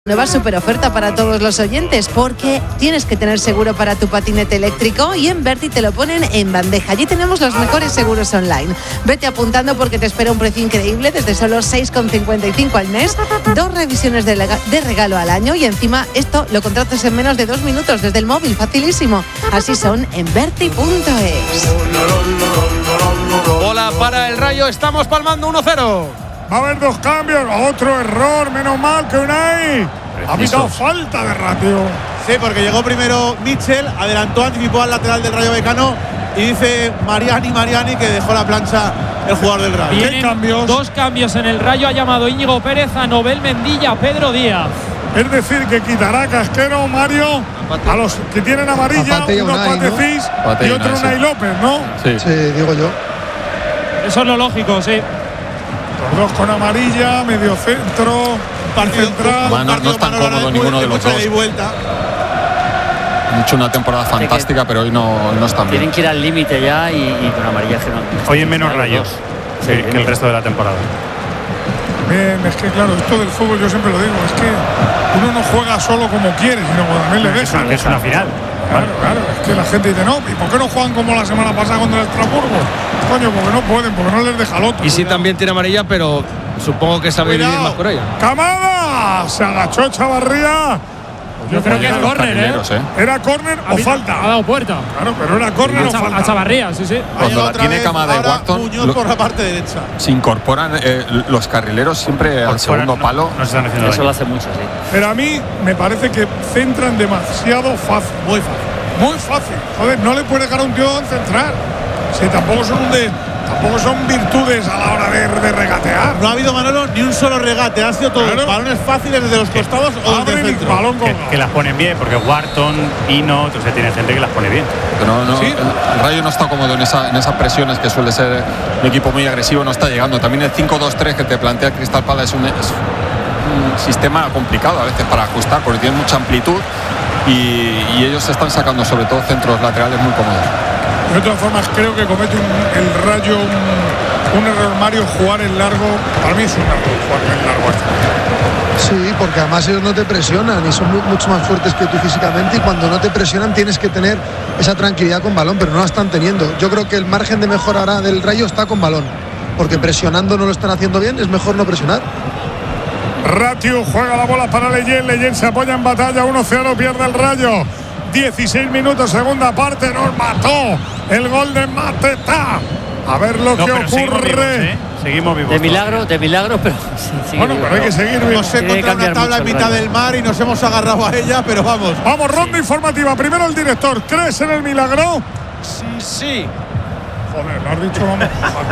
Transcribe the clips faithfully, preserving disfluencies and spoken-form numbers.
Nueva super oferta para todos los oyentes, porque tienes que tener seguro para tu patinete eléctrico y en Verti te lo ponen en bandeja. Allí tenemos los mejores seguros online. Vete apuntando porque te espera un precio increíble desde solo seis con cincuenta y cinco al mes, dos revisiones de, lega- de regalo al año y encima esto lo contratas en menos de dos minutos desde el móvil, facilísimo. Así son en Verti punto es. Bola para el Rayo, estamos palmando uno cero. Va a haber dos cambios, otro error, menos mal que Unai ha pitado falta de Ratio. Sí, porque llegó primero Mitchell, adelantó, anticipó al lateral del Rayo Vallecano y dice Mariani, Mariani que dejó la plancha el jugador del Rayo. Vienen cambios? Dos cambios en el Rayo, ha llamado Íñigo Pérez a Nobel Mendilla, Pedro Díaz. Es decir, que quitará Casquero, Mario, a los que tienen amarilla, uno Patecís ¿no? y otro Unai López, ¿no? Sí. sí, digo yo. Eso es lo lógico, sí. Los dos con amarilla, medio centro, partido central. Bueno, no están cómodos ninguno de los dos. Han hecho una temporada fantástica, pero hoy no, no están bien. Tienen que ir al límite ya y, y con amarilla que no. Hoy en menos rayos sí, que, que el resto de la temporada. Bien, es que claro, esto del fútbol yo siempre lo digo, es que uno no juega solo como quiere, sino cuando también le dejan. Es una final. Claro, claro, es que la gente dice, no, ¿y por qué no juegan como la semana pasada contra el Estrasburgo? Coño, porque no pueden, porque no les deja el otro. Y sí, también tiene amarilla, pero supongo que sabe vivir más por ella. ¡Camada! Se agachó Chavarría. Yo creo que es córner, ¿eh? ¿eh? ¿Era córner o falta? Ha dado puerta. Claro, pero era córner o falta. A Chavarría, sí, sí. Cuando la tiene Camada de Watson, Muñoz por la parte derecha. Se incorporan eh, los carrileros siempre al segundo no, palo. No se están haciendo Eso daño. lo hace mucho, sí. Pero a mí me parece que centran demasiado fácil. Muy fácil. Muy fácil. Joder, no le puede dejar a un tío en centrar. Si tampoco son un de, tampoco son virtudes a la hora de, de regatear. No ha habido, Manolo, ni un solo regate. Ha sido todo claro. balones fáciles desde los costados o desde el centro. Balón con... que, que las ponen bien, porque Wharton, Hino, o sea, tiene gente que las pone bien. No, no, ¿Sí? el Rayo no está cómodo en, esa, en esas presiones que suele ser un equipo muy agresivo, no está llegando. También el cinco dos tres que te plantea Crystal Palace es un, es un sistema complicado a veces para ajustar, porque tiene mucha amplitud y, y ellos se están sacando sobre todo centros laterales muy cómodos. De todas formas, creo que comete un, el Rayo un, un error, Mario, jugar en largo. Para mí es un error jugar en largo. Sí, porque además ellos no te presionan y son muy, mucho más fuertes que tú físicamente, y cuando no te presionan tienes que tener esa tranquilidad con balón, pero no la están teniendo. Yo creo que el margen de mejora ahora del Rayo está con balón, porque presionando no lo están haciendo bien, es mejor no presionar. Ratio juega la bola para Leyen, Leyen se apoya en batalla, uno cero, pierde el Rayo. dieciséis minutos, segunda parte, nos mató el gol de Mateta. A ver lo no, que ocurre. Seguimos vivos, ¿eh? Seguimos vivos. De milagro, de milagro, pero sí, bueno, pero hay que seguir vivos. Hemos encontrado una tabla en mitad del mar y nos hemos agarrado a ella, pero vamos. Vamos, ronda sí. informativa. Primero el director. ¿Crees en el milagro? Sí. Joder, lo has dicho, vamos.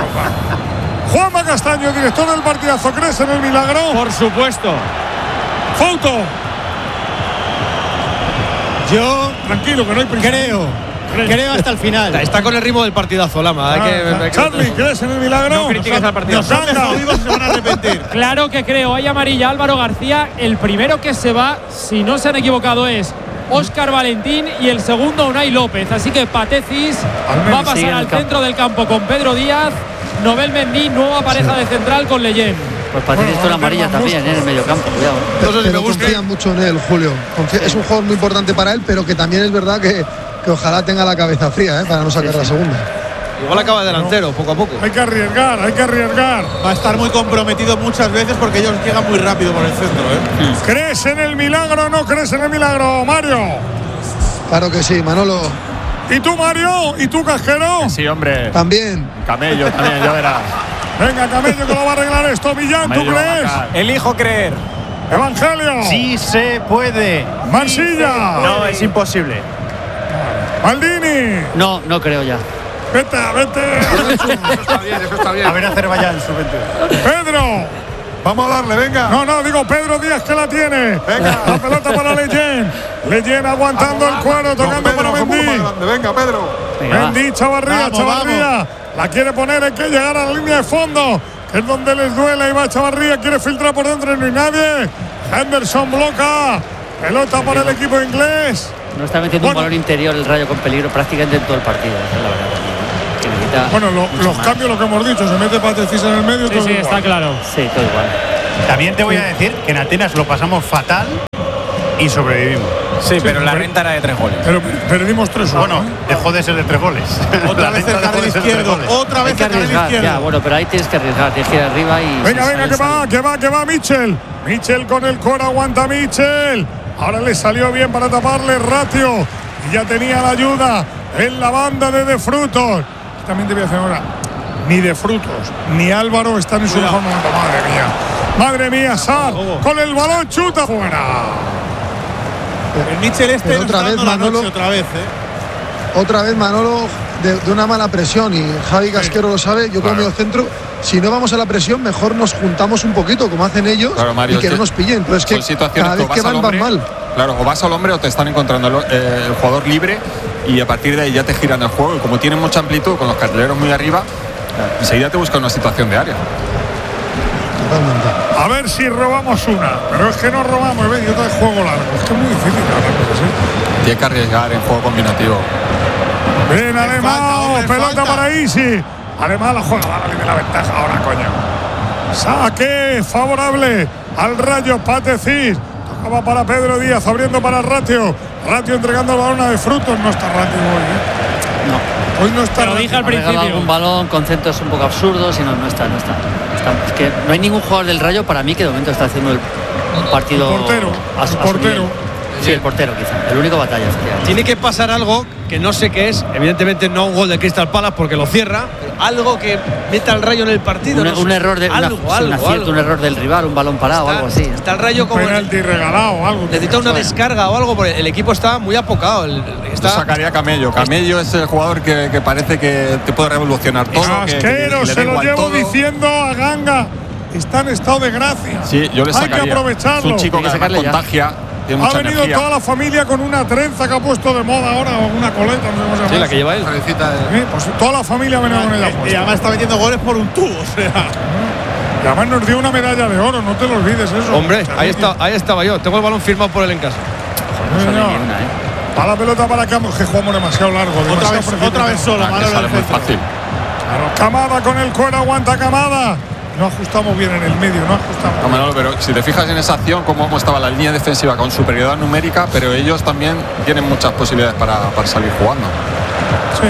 Juanma Castaño, director del partidazo. ¿Crees en el milagro? Por supuesto. Foto. Yo tranquilo, que no hay prisa. Creo. Creo hasta el final. Está, está con el ritmo del partidazo, Lama. Hay ah, que, hay que... Charlie, ¿crees en el milagro? No critiques al partido. Nos han dejado vivos y se van a arrepentir. Claro que creo. Hay amarilla Álvaro García. El primero que se va, si no se han equivocado, es Óscar Valentín y el segundo Unai López. Así que Patecís va a pasar sí, al campo. Centro del campo con Pedro Díaz. Nobel Mendí, nueva pareja sí. de central con Leyen. Pues Patecís bueno, con amarilla también ¿eh? en el medio campo. Cuidado. Pero, pero, pero confían mucho en él, Julio. Confía, es un jugador muy importante para él, pero que también es verdad que que ojalá tenga la cabeza fría ¿eh? para no sacar sí, sí. la segunda. Igual acaba delantero, no, poco a poco. Hay que arriesgar, hay que arriesgar. Va a estar muy comprometido muchas veces porque ellos llegan muy rápido por el centro. ¿eh? Sí. ¿Crees en el milagro o no crees en el milagro, Mario? Claro que sí, Manolo. ¿Y tú, Mario? ¿Y tú, Casquero? Sí, hombre. También. Camello, también, ya verás. Venga, Camello, que lo va a arreglar esto. Millán, ¿tú crees? Elijo creer. Evangelio. Sí se puede. Mansilla. No, es imposible. Maldini. No, no creo ya. Vete, vete. Eso está bien, eso está bien. A ver Azerbaiyán, su veintiuno. Pedro. Vamos a darle, venga. No, no, digo Pedro Díaz que la tiene. Venga. La pelota para Leyen. Leyen aguantando vamos, el cuero, tocando para Mendí. Venga, Pedro. Mendí, Chavarría, Chavarría. La quiere poner, hay que llegar a la línea de fondo, que es donde les duele. Y va Chavarría, quiere filtrar por dentro y no hay nadie. Henderson bloca. Pelota para el equipo inglés. No está metiendo bueno. un balón interior el Rayo con peligro prácticamente en todo el partido. Esa es la verdad. Que necesita bueno, lo, los más. cambios, lo que hemos dicho, se mete Patecís en el medio. Sí, todo sí, igual. está claro. Sí, todo igual. También te voy a decir que en Atenas lo pasamos fatal y sobrevivimos. Sí, pero la renta era de tres goles. Pero perdimos tres goles. Bueno, dejó de ser de tres goles. Otra vez el carril izquierdo. Otra vez el carril izquierdo. Ya, bueno, pero ahí tienes que arriesgar, tienes que ir arriba y. Venga, venga, que va, que va, que va Mitchell. Mitchell con el core, aguanta Mitchell. Ahora le salió bien para taparle Ratio. Y ya tenía la ayuda en la banda de De Frutos. También te voy a decir ahora. Ni De Frutos ni Álvaro están en su mejor momento. Madre mía. Madre mía, Sar. Con el balón chuta fuera. El Mitchell este Pero otra nos está vez dando la Manolo. noche otra vez, ¿eh? Otra vez Manolo de, de una mala presión y Javi Casquero lo sabe. Yo como medio centro, si no vamos a la presión, mejor nos juntamos un poquito como hacen ellos Claro, Mario, y que es no que nos pillen. Entonces que son situaciones cada vez que que vas al van van hombre, mal. Claro, o vas al hombre o te están encontrando el, eh, el jugador libre y a partir de ahí ya te giran el juego. Y como tienen mucha amplitud con los carrileros muy arriba, enseguida te buscan una situación de área. Totalmente. A ver si robamos una. Pero es que no robamos, ¿ves? Y otra vez juego largo. Es que es muy difícil ganar, ¿sí? Tiene que arriesgar en juego combinativo. Bien, Alemán. hombre, Pelota falta. para Isi. Alemán la juega. Vale, de la ventaja ahora, coño. Saque favorable al Rayo Patecís. Tocaba para Pedro Díaz, abriendo para Ratio. Ratio entregando el balón a De Frutos. No está Ratio hoy, ¿eh? No. Hoy no está. Te lo dije al Ha regalado principio. algún balón con centros un poco absurdos y no, no está, no está. Está- Es que no hay ningún jugador del Rayo para mí que de momento está haciendo el partido. El portero, a su- el a su portero. nivel. Sí, el portero quizá. El único batalla. efectivamente. Tiene que pasar algo que no sé qué es. Evidentemente no un gol de Crystal Palace porque lo cierra. Pero algo que meta al Rayo en el partido. Un, no sé. un error de una- algo, sí, un algo, acierto, algo. un error del rival, un balón parado o Está- algo así. Está el Rayo Un como penalti regalado o algo. necesita una descarga o algo porque el equipo está muy apocado. El- Yo Está sacaría a Camello. Camello es el jugador que, que parece que te puede revolucionar todo. que- que Casquero, le da se lo igual llevo todo. diciendo a Ganga. Está en estado de gracia. Sí, yo le Hay sacaría. que aprovecharlo. Es un chico Hay que que además sacarle ya. contagia, tiene Ha mucha venido energía. toda la familia con una trenza que ha puesto de moda ahora, o una coleta, no sé cómo se llama. sí, la eso. que lleva él. Sí, pues toda la familia ha venido con ella Y puesta. además está metiendo goles por un tubo, o sea. Y además nos dio una medalla de oro, no te lo olvides eso. Hombre, ahí, está, ahí estaba yo. Tengo el balón firmado por él en casa. No sale Señor. ni una, ¿eh? A la pelota para Campos, que jugamos demasiado largo. Otra demasiado vez, precipitado. otra vez solo, Ah, que Manolo sale al muy centro. fácil. Claro, Camada con el cuero, aguanta Camada. No ajustamos bien en el medio, no ajustamos. No, Manolo, pero si te fijas en esa acción, cómo estaba la línea defensiva con superioridad numérica, pero ellos también tienen muchas posibilidades para, para salir jugando. Sí.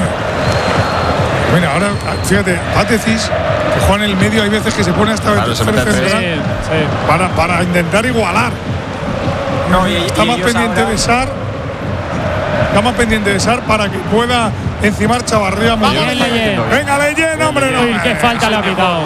Mira, ahora, fíjate, Patecis, que juega en el medio, hay veces que se pone hasta Claro, se tercer mete central tres. Sí. para, para intentar igualar. No, y- está y más ellos pendiente ahora- de Sar. Está más pendiente de Sar para que pueda encimar Chavarría muy Bien, bien. Leyen. Venga, Leyen, hombre, no. Uy, qué falta le ha pitado.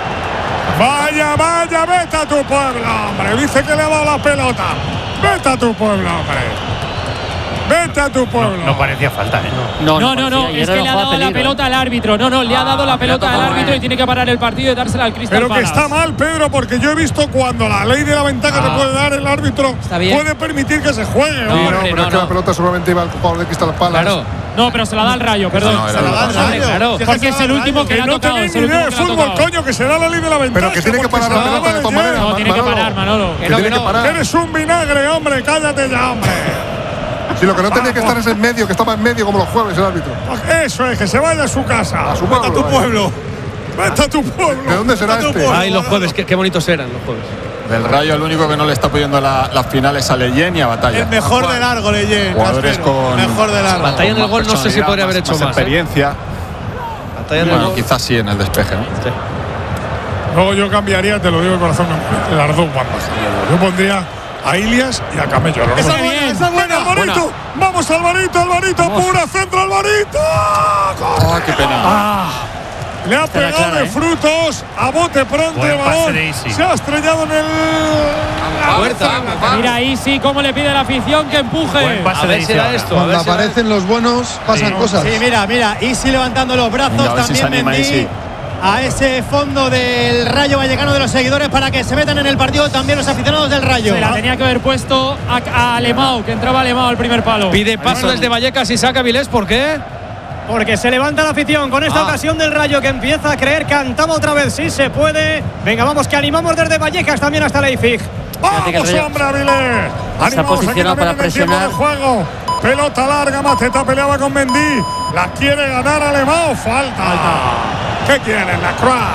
Vaya, vaya, vete a tu pueblo, hombre. Dice que le ha dado la pelota. Vete a tu pueblo, hombre. Vete a tu pueblo. No parecía falta, ¿eh? No, no, no, parecía, y es era que un le ha juego a dado la peligro, ¿eh? pelota al árbitro. No, no, le ha dado la pelota al tocado, árbitro eh. y tiene que parar el partido y dársela al Crystal Pero que Palace. está mal, Pedro, porque yo he visto cuando la ley de la ventaja se puede dar, el árbitro Está bien. puede permitir que se juegue. No, hombre. hombre, pero no, es que no. la pelota seguramente iba al jugador de Crystal Palace. Claro. No, pero se la da al Rayo, perdón. No, era Se la da al Hombre, Rayo. Claro, Si es que porque se es la da el al último Rayo. que Que le ha no tocado. tenéis Es ni el idea último de que le ha fútbol, tocado. coño, que se da la ley de la ventaja. Pero que tiene que porque parar se la da pelota de todas Leyen. maneras. No, tiene que Manolo. parar, Manolo. Que tiene que parar. Eres un vinagre, hombre, cállate ya, hombre. Si lo que no tenía que estar es en medio, que estaba en medio como los jueves el árbitro. Eso es, que se vaya a su casa. A su Vete pueblo. a tu vaya. pueblo. Vete a tu pueblo. ¿De dónde será Vete a tu este? pueblo. Ay, los jueves, qué, qué bonitos eran los jueves. Del Rayo, el único que no le está pudiendo la- las finales a Leyen y a Batalla. El mejor de largo, Leyen. Jugadores Casquero. con. Mejor de largo. Batalla en el con gol más no sé si personalidad, podría haber más- hecho más más, ¿eh? experiencia. Batalla en el Bueno, gol. quizás sí en el despeje, ¿no? Sí. Luego yo cambiaría, te lo digo de corazón, las dos bandas. Yo pondría a Ilias y a Camello. los Esa dos. es buena, esa es Venga, buena. Alvarito. Vamos, Alvarito, Alvarito. Pura centro, Alvarito. ¡Ah, qué pena! Le ha Esta era pegado clara, de ¿eh? frutos a bote pronto Buen el pase balón. de Isi. Se ha estrellado en el. La puerta. Mira ahí sí, cómo le pide la afición que empuje. Buen pase A de ver Isi si era ahora. esto. A Cuando ver si era aparecen los buenos, pasan Sí. cosas. Sí, mira, mira, Isi levantando los brazos, Venga, a ver si se también anima Mendy Isi. a ese fondo del Rayo Vallecano de los seguidores para que se metan en el partido también los aficionados del Rayo. Se la tenía que haber puesto a, a Alemão, que entraba Alemão al primer palo. Pide paso desde Vallecas y saca Vilés, ¿por qué? Porque se levanta la afición con esta Ah. ocasión del Rayo que empieza a creer, cantaba otra vez, sí se puede. Venga, vamos, que animamos desde Vallecas también hasta Leipzig. Fíjate que el Vamos, Rayo hombre, Avilés. Animamos aquí posicionado también para en el tiempo presionar. de juego. Pelota larga, Mateta peleaba con Mendy. La quiere ganar Alemão. Falta. ¿Qué quieren, la Croix?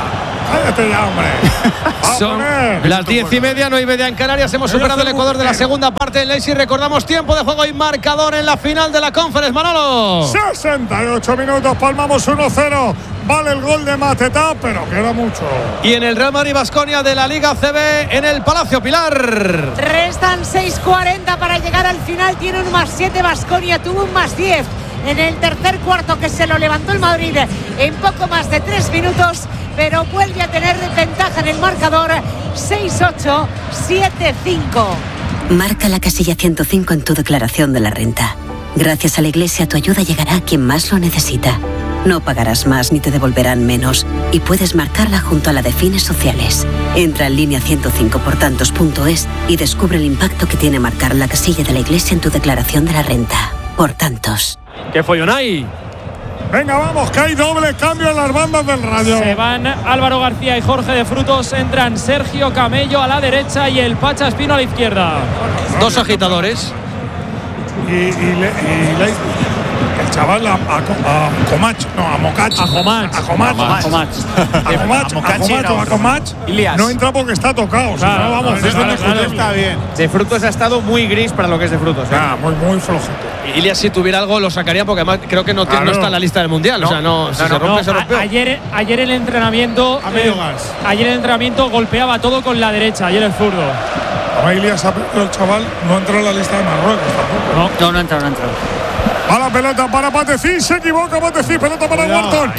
Cállate ya, hombre. Son las diez y media, no y media en Canarias. Hemos superado el Ecuador de la segunda parte en Leipzig. Recordamos tiempo de juego y marcador en la final de la Conference, Manolo. sesenta y ocho minutos, palmamos uno cero. Vale el gol de Matetá, pero queda mucho. Y en el Real Madrid-Baskonia de la Liga C B en el Palacio Pilar. Restan seis cuarenta para llegar al final. Tiene un más siete Baskonia, tuvo un más diez en el tercer cuarto, que se lo levantó el Madrid en poco más de tres minutos, pero vuelve a tener ventaja en el marcador. Seis ocho, siete cinco. Marca la casilla ciento cinco en tu declaración de la renta. Gracias a la Iglesia, tu ayuda llegará a quien más lo necesita. No pagarás más ni te devolverán menos, y puedes marcarla junto a la de fines sociales. Entra en línea ciento cinco por tantos punto es y descubre el impacto que tiene marcar la casilla de la Iglesia en tu declaración de la renta. Por tantos. ¿Qué follón hay? Venga, vamos, que hay doble cambio en las bandas del Rayo. Se van Álvaro García y Jorge de Frutos. Entran Sergio Camello a la derecha y el Pacha Espino a la izquierda. Dos agitadores. Y, y, le, y le, el chaval a, a, a Comach, no, a Mocach. A Comach. A Comach. A Comach. A Comach. A Comach o a Comach. No entra porque está tocado. Claro, si no, vamos, claro, claro, claro, está bien. De Frutos ha estado muy gris para lo que es de Frutos. ¿eh? Ah, muy, muy flojito. Ilias, si tuviera algo, lo sacaría porque además creo que no, claro. no está en la lista del Mundial. No, o sea, no, si no, se rompe, no. se rompe. Ayer, ayer el entrenamiento. A medio gas. Ayer el entrenamiento golpeaba todo con la derecha. Ayer el zurdo. Ahora Ilias, el chaval, no entró en la lista de Marruecos tampoco. No, no, no entra, no entra. A la pelota para Patecí, se equivoca Patecí, pelota para Wharton.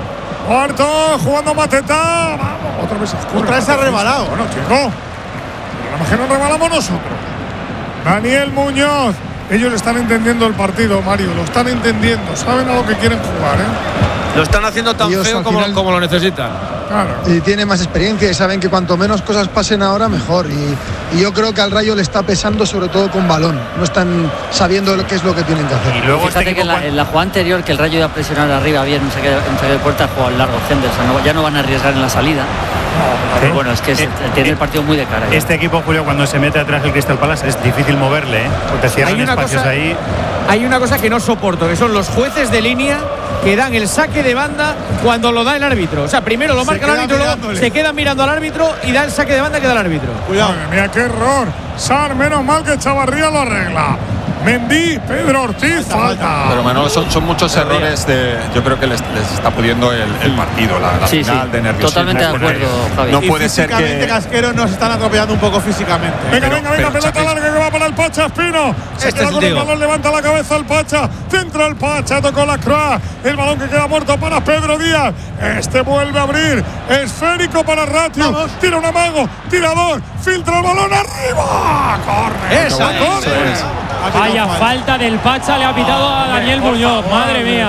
Wharton jugando Matetá. Vamos, otra vez escurre. Otra vez se ha rebalado. Bueno, chico, a lo mejor nos rebalamos nosotros. Daniel Muñoz. Ellos están entendiendo el partido, Mario, lo están entendiendo, saben a lo que quieren jugar, ¿eh? Lo están haciendo tan Ellos feo como, final, como lo necesitan. Claro. Y tienen más experiencia y saben que cuanto menos cosas pasen ahora, mejor. Y, y yo creo que al Rayo le está pesando sobre todo con balón. No están sabiendo lo que es lo que tienen que hacer. Y luego fíjate este que en la, en la jugada anterior, que el Rayo iba a presionar arriba bien, en saque de puerta, jugó al largo Henderson. No, ya no van a arriesgar en la salida. No, pero bueno, es que es, eh, tiene eh, el partido muy de cara. ¿eh? Este equipo, Julio, cuando se mete atrás el Crystal Palace es difícil moverle, ¿eh? Porque cierran hay espacios cosa, ahí. Hay una cosa que no soporto, que son los jueces de línea que dan el saque de banda cuando lo da el árbitro. O sea, primero lo marca el árbitro, luego se quedan mirando al árbitro y da el saque de banda que da el árbitro. Cuidado. Madre mía, qué error. Sar, menos mal que Chavarría lo arregla. Mendy, Pedro Ortiz, falta. falta. Pero Manolo, son, son muchos errores de. Yo creo que les, les está pudiendo el, el partido, la, la sí, final sí. de nerviosismo. Totalmente de acuerdo, Javi. No puede ser que. Casquero nos están atropellando un poco físicamente. Venga, pero, venga, venga, pero, pelota larga que va para el Pacha Espino. Se este queda con el balón, levanta la cabeza el Pacha. Centra el Pacha, tocó la Croix. El balón que queda muerto para Pedro Díaz. Este vuelve a abrir. Esférico para Ratio. Vamos. Tira un amago, tirador, filtra el balón arriba. Corre. Esa, corre. Esa. Vaya falta del Pacha, le ha pitado a Daniel Muñoz. Madre mía.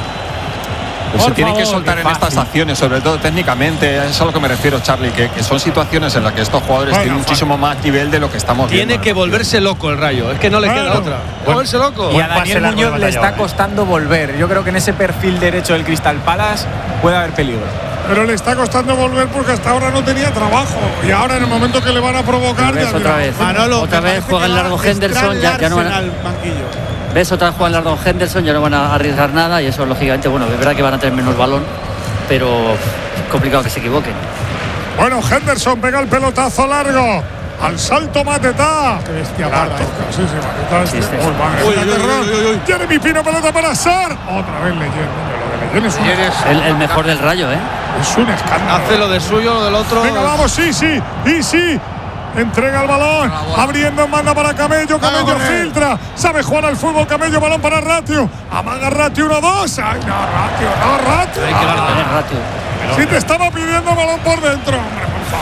Pues se tienen que soltar en estas acciones, sobre todo técnicamente. Es a lo que me refiero, Charlie, que, que son situaciones en las que estos jugadores bueno, tienen muchísimo más nivel de lo que estamos tiene viendo. Tiene que volverse loco el Rayo, es que no le queda bueno, otra. Bueno, volverse loco. Y a Daniel Muñoz le está costando volver. Yo creo que en ese perfil derecho del Crystal Palace puede haber peligro. Pero le está costando volver porque hasta ahora no tenía trabajo. Y ahora en el momento que le van a provocar. Ves, otra vez, Manolo, otra vez juega el largo Henderson. Ya, ya no van a, ves, otra vez juega el largo Henderson. Ya no van a arriesgar nada. Y eso, lógicamente, bueno, es verdad que van a tener menos balón. Pero es complicado que se equivoquen. Bueno, Henderson pega el pelotazo largo. Al salto Matetá. Qué bestia parda. Sí, sí, Matetá. Sí, este. Uy, madre, uy, uy, uy, uy. Jeremy Pino, pelota para Sar. Otra vez Leyen. Es un el, el mejor del Rayo, ¿eh? Es un escándalo. Hace lo de suyo, lo del otro. Venga, vamos, sí, sí, y sí. Entrega el balón, abriendo en banda para Camello. Camello filtra, sabe jugar al fútbol. Camello, balón para Ratio. Amaga Ratio, uno dos. Ay, no, Ratio, no, Ratio. Hay que darle Ratio. Si te estaba pidiendo balón por dentro, hombre,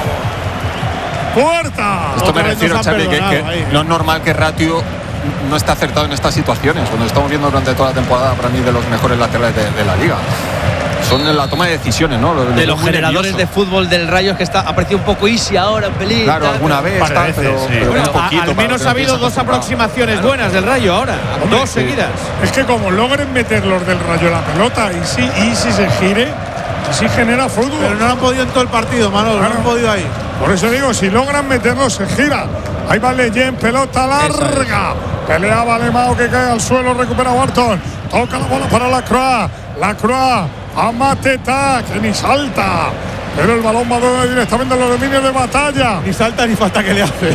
por favor. Puerta. Esto me refiero, Charlie, que, que no es normal que Ratio no esté acertado en estas situaciones. Cuando estamos viendo durante toda la temporada, para mí, de los mejores laterales de, de la liga. Son en la toma de decisiones, ¿no? Lo, de los generadores nervioso. De fútbol del Rayo es que está aparecido un poco easy ahora en pelín. Claro, alguna vez, está, veces, pero, sí. pero bueno, un poquito. A, al menos ha habido dos aproximaciones claro. buenas del Rayo ahora, Hombre, dos sí. seguidas. Es que como logren meter los del Rayo la pelota y si, y si se gire, sí genera fútbol. Pero no lo han podido en todo el partido, Manolo, claro. no han podido ahí. Por eso digo, si logran meterlo, se gira. Ahí va Leyen, pelota larga. Pelea Valemao que cae al suelo, recupera Wharton. Toca la bola para la Croix. La Croix a Matetá, que ni salta. pero el balón va directamente a los dominios de Batalla. Ni salta ni falta que le hace.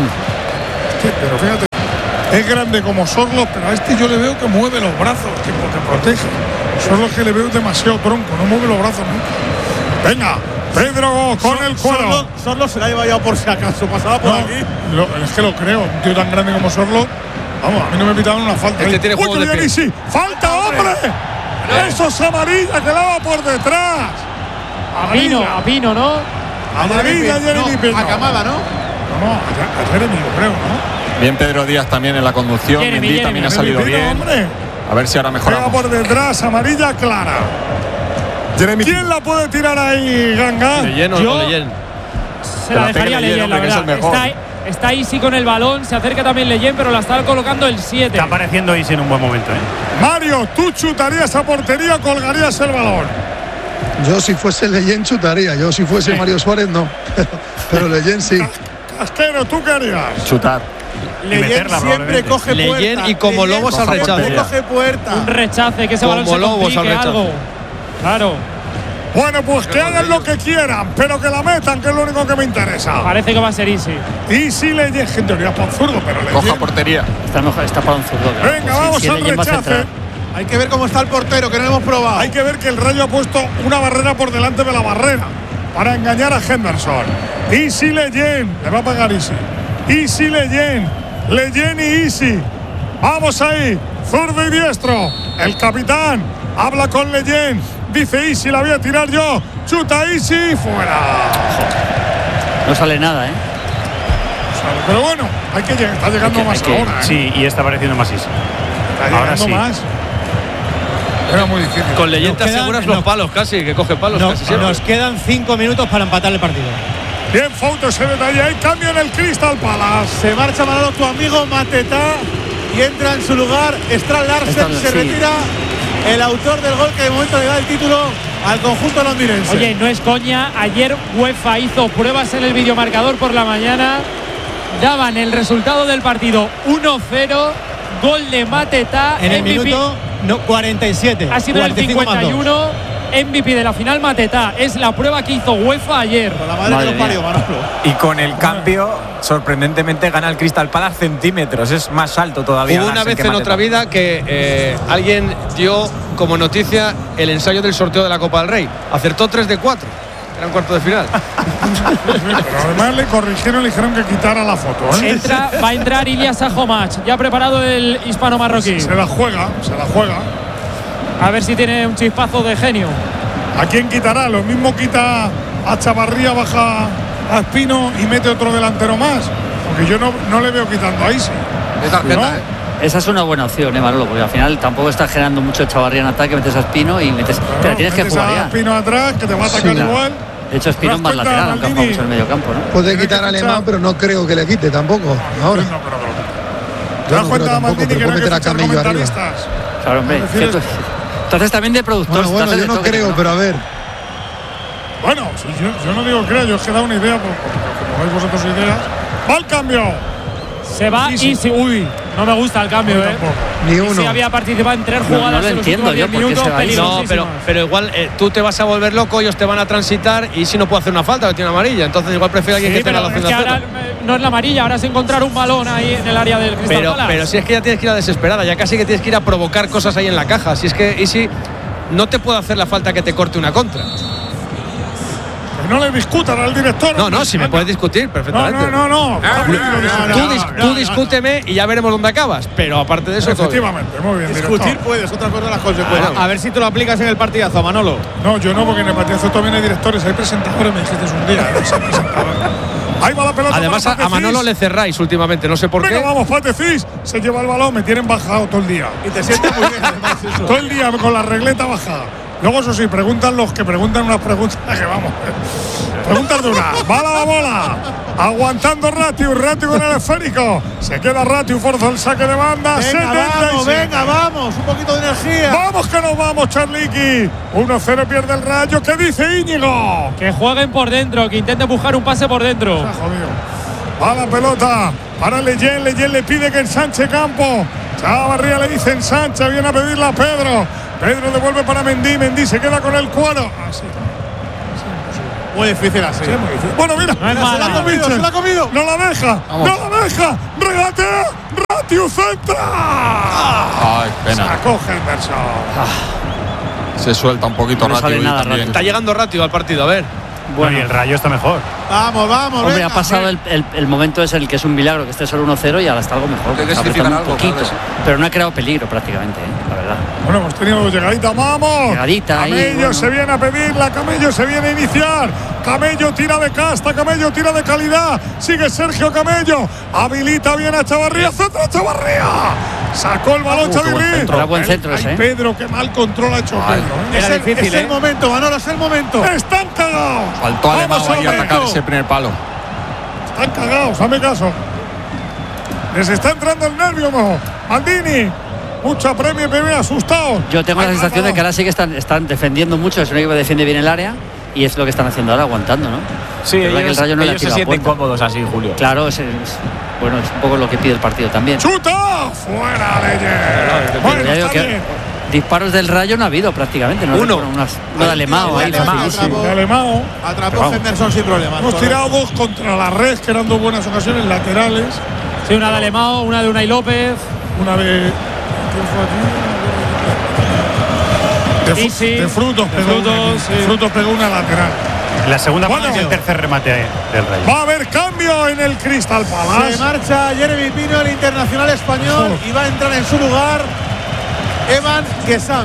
Sí, pero fíjate, es grande como Sorlo, pero a este yo le veo que mueve los brazos, que porque protege. Sorlo es que le veo demasiado tronco, no mueve los brazos nunca. Venga, Pedro con el cuero. Sorlo, Sorlo se la lleva ya por si acaso, pasaba por no, aquí. Lo, es que lo creo, un tío tan grande como Sorlo. Vamos, a mí no me pitaban una falta. Este tiene juego de pie. Sí, ¡falta, hombre! Eso es amarilla que la va por detrás. A Pino, a Pino, ¿no? Amarilla, Jeremy no, Pino. A Camada, ¿no? No, no, a Jeremy, yo creo, ¿no? Bien Pedro Díaz también en la conducción. Jeremy, Mendy Jeremy, también ha Jeremy salido Pino, bien. Hombre. A ver si ahora Pega mejoramos. por detrás, amarilla clara. Jeremy ¿Quién Pino. la puede tirar ahí, Ganga? ¿Leyen o Yo- no Leyen? Se la dejaría Leyen, Leyen, la hombre, que es el verdad. mejor. Está, está Isi con el balón, se acerca también Leyen, pero la está colocando el siete. Está apareciendo Isi en un buen momento, ¿eh? Mario, tú chutarías a portería o colgarías el balón. Yo si fuese Leyen chutaría, yo si fuese Mario Suárez no. Pero Leyen sí. Casquero, ¿tú qué harías? Chutar. Leyen meterla, siempre probablemente. coge puerta. Leyen y como Leyen lobos al siempre rechace. coge puerta. Un rechace, que ese Como balón se lobos al complique rechace. algo. Claro, Bueno, pues que hagan lo que quieran, pero que la metan, que es lo único que me interesa. parece que va a ser Isi. Y si Leyen, que en teoría es para un zurdo, pero Coja Leyen. portería. Está mejor, está para un zurdo. claro. Venga, Pues sí, vamos si al Leyen va a rechace. centrar. Hay que ver cómo está el portero, que no lo hemos probado. Hay que ver que el Rayo ha puesto una barrera por delante de la barrera para engañar a Henderson. Easy Leyen, le va a pagar Easy. Easy Leyen, Leyen y Easy. Vamos ahí, zurdo y diestro. El capitán habla con Leyen. Dice Easy, la voy a tirar yo. Chuta Easy, fuera. No sale nada, ¿eh? Pero bueno, hay que llegar, está llegando Hay que- más hay que- ahora. ¿eh? Sí, y está apareciendo más Isi. Está ahora llegando sí. más. Era muy difícil. Con Leyen te Nos quedan- aseguras los nos- palos casi, que coge palos No, casi siempre. nos quedan cinco minutos para empatar el partido. Bien, foto ese detalle. Ahí cambia en el Crystal Palace. Se marcha Manolo, tu amigo Mateta, y entra en su lugar Strand Larsen. Strand, Se sí. retira el autor del gol que de momento le da el título al conjunto londinense. Oye, no es coña, ayer UEFA hizo pruebas en el videomarcador por la mañana, daban el resultado del partido uno cero, gol de Mateta. En el M V P, minuto no, cuarenta y siete. ha sido el cuarenta y cinco más dos. cincuenta y uno, M V P de la final Mateta. Es la prueba que hizo UEFA ayer. Con la madre, Madre que los parió, mía. Manolo. Y con el cambio, sorprendentemente gana el Crystal Palace centímetros. Es más alto todavía. Hubo una Larsen vez que en Mateta. otra vida que eh, alguien dio como noticia el ensayo del sorteo de la Copa del Rey. Acertó tres de cuatro. Era un cuarto de final. Pero además le corrigieron, le dijeron que quitara la foto. ¿eh? Entra, va a entrar Ilyas Sajomach, ya preparado el hispano-marroquí. Se la juega, se la juega. A ver si tiene un chispazo de genio. ¿A quién quitará? Lo mismo quita a Chavarría, baja a Espino y mete otro delantero más. Porque yo no, no le veo quitando a Isi. De tarjeta, ¿No? ¿eh? Esa es una buena opción, ¿eh, Manolo? Porque al final tampoco está generando mucho Chavarría en ataque, metes a Espino y metes. Claro, pero tienes que metes jugar a ya. Espino atrás, que te va a atacar Sí, igual. De hecho, Espino es más ¿Te das cuenta, lateral, aunque ha jugado Maldini? mucho en el medio campo, ¿no? Puede Tiene quitar que a fichar. Alemán, pero no creo que le quite tampoco. Ahora. No, pero, pero, ¿Te Yo das no cuenta, creo tampoco, Maldini, pero que no hay puede que meter a fichar Camello arriba. comentaristas? Claro, hombre. Es decir, cierto. Entonces también de productor. Bueno, bueno, yo no creo, pero a ver. Bueno, sí, yo, yo no digo creo, yo os he dado una idea, porque como veis vosotros ideas. ¡Va el cambio! Se va Easy. Easy. Uy, no me gusta el cambio, Yo eh. tampoco. Ni Easy uno. había participado en tres No, no jugadas lo en los entiendo últimos yo, diez ¿por qué minutos se va Easy? No, pero, peligrosísimas. pero igual eh, tú te vas a volver loco, ellos te van a transitar y si no puede hacer una falta, que tiene amarilla. Entonces igual prefiero a alguien Sí, que tenga pero la es opción que de ahora hacerlo. eh, no es la amarilla, ahora es encontrar un balón ahí en el área del Crystal Pero, Palace. pero si es que ya tienes que ir a desesperada, ya casi que tienes que ir a provocar cosas ahí en la caja. Si es que Isi no te puede hacer la falta que te corte una contra. Que no le discutan al director. No, hombre. no, si me puedes discutir No, perfectamente. no, no, no. Tú, dis- tú discúteme y ya veremos dónde acabas. Pero aparte de eso, todo bien. Efectivamente, muy bien. Discutir director. puedes, otra cosa las consecuencias. A ver si te lo aplicas en el partidazo, Manolo. No, yo no, porque en el partidazo también hay directores, hay presentadores, me dijiste un día. ¿eh? Hay presentadores. Ahí va la pelota. Además, para a, a Manolo Patecís. le cerráis últimamente, no sé por Venga, qué. vamos, Patecís. Se lleva el balón, me tienen bajado todo el día. Y te sientes muy bien, además, eso. Todo el día con la regleta bajada. Luego, eso sí, preguntan los que preguntan unas preguntas que vamos. Preguntas de una. Va la bola. Aguantando Ratiu. Ratiu con el esférico. Se queda Ratiu, forza el saque de banda. Venga, setenta y vamos, seis. venga, vamos. Un poquito de energía. Vamos que nos vamos, Charliqui. uno cero pierde el Rayo. ¿Qué dice Íñigo? Que jueguen por dentro, que intenten buscar un pase por dentro. Está jodido. Va la pelota para Leyen. Leyen le pide que ensanche campo. Chavarría le dice ensancha. Viene a pedirla a Pedro. Pedro devuelve para Mendy. Mendy se queda con el cuero. Así. Muy difícil así. Sí, muy difícil. Bueno, mira, no, no, se la ha comido, se la ha comido. No la deja, Vamos. no la deja. Regatea, Ratiu centra. Ay, pena. Sacó Henderson. Ah. Se suelta un poquito No Ratiu sale nada, también. Está llegando rápido al partido, a ver. Bueno, y el Rayo está mejor. Vamos, vamos. Hombre, venga, ha pasado el, el, el momento es el que es un milagro que esté solo uno cero y ahora está algo mejor. Hay que Está significar apretando un algo, poquito, claro, pero no ha creado peligro prácticamente, ¿eh? La verdad. Bueno, hemos tenido llegadita, vamos. Llegadita ahí, Camello bueno. se viene a pedirla, Camello se viene a iniciar. Camello tira de casta, Camello tira de calidad. Sigue Sergio Camello. Habilita bien a Chavarría, centra Chavarría. Sacó el balón Uh, Chavarría. Era buen centro Ay, ese, ¿eh? Pedro, qué mal control ha hecho Ay. Pedro. ¿eh? Es, Era el, difícil, es ¿eh? el momento, Manolo, es el momento. Están cagados. Faltó a Alemão Vamos, ahí a hombre. atacar ese primer palo. Están cagados, hazme caso. Les está entrando el nervio, mo. Maldini. Mucha premio, me asustado. Yo tengo la sensación de que ahora sí que están, están defendiendo mucho, es un equipo que defiende bien el área y es lo que están haciendo ahora, aguantando, ¿no? Sí, Es verdad ellos, que el Rayo no le ha ellos se tirado a sienten puerta. cómodos así, Julio. Claro, es, es- bueno, es un poco lo que pide el partido también. ¡Chuta! ¡Fuera, Leyes! Pero Bueno, ya digo está que bien. disparos del Rayo no ha habido prácticamente, ¿no? Uno. Recuerdo Unas, una de Alemão ahí, Alemão, facilísimo. De Alemão. Atrapó Vamos. Henderson sin problemas. Hemos tirado dos contra la red, que eran dos buenas ocasiones laterales. Sí, una de Alemão, una de Unai López. Una de. ¿Quién fue aquí? De, Sí, fru- sí. de frutos, De pegó Frutos, una, aquí. sí. De frutos pegó una lateral. La segunda Bueno. parte es el tercer remate del Rayo. Va a haber cambio en el Crystal Se Palace. marcha Jeremy Pino, el internacional español, y va a entrar en su lugar Evan Gesam.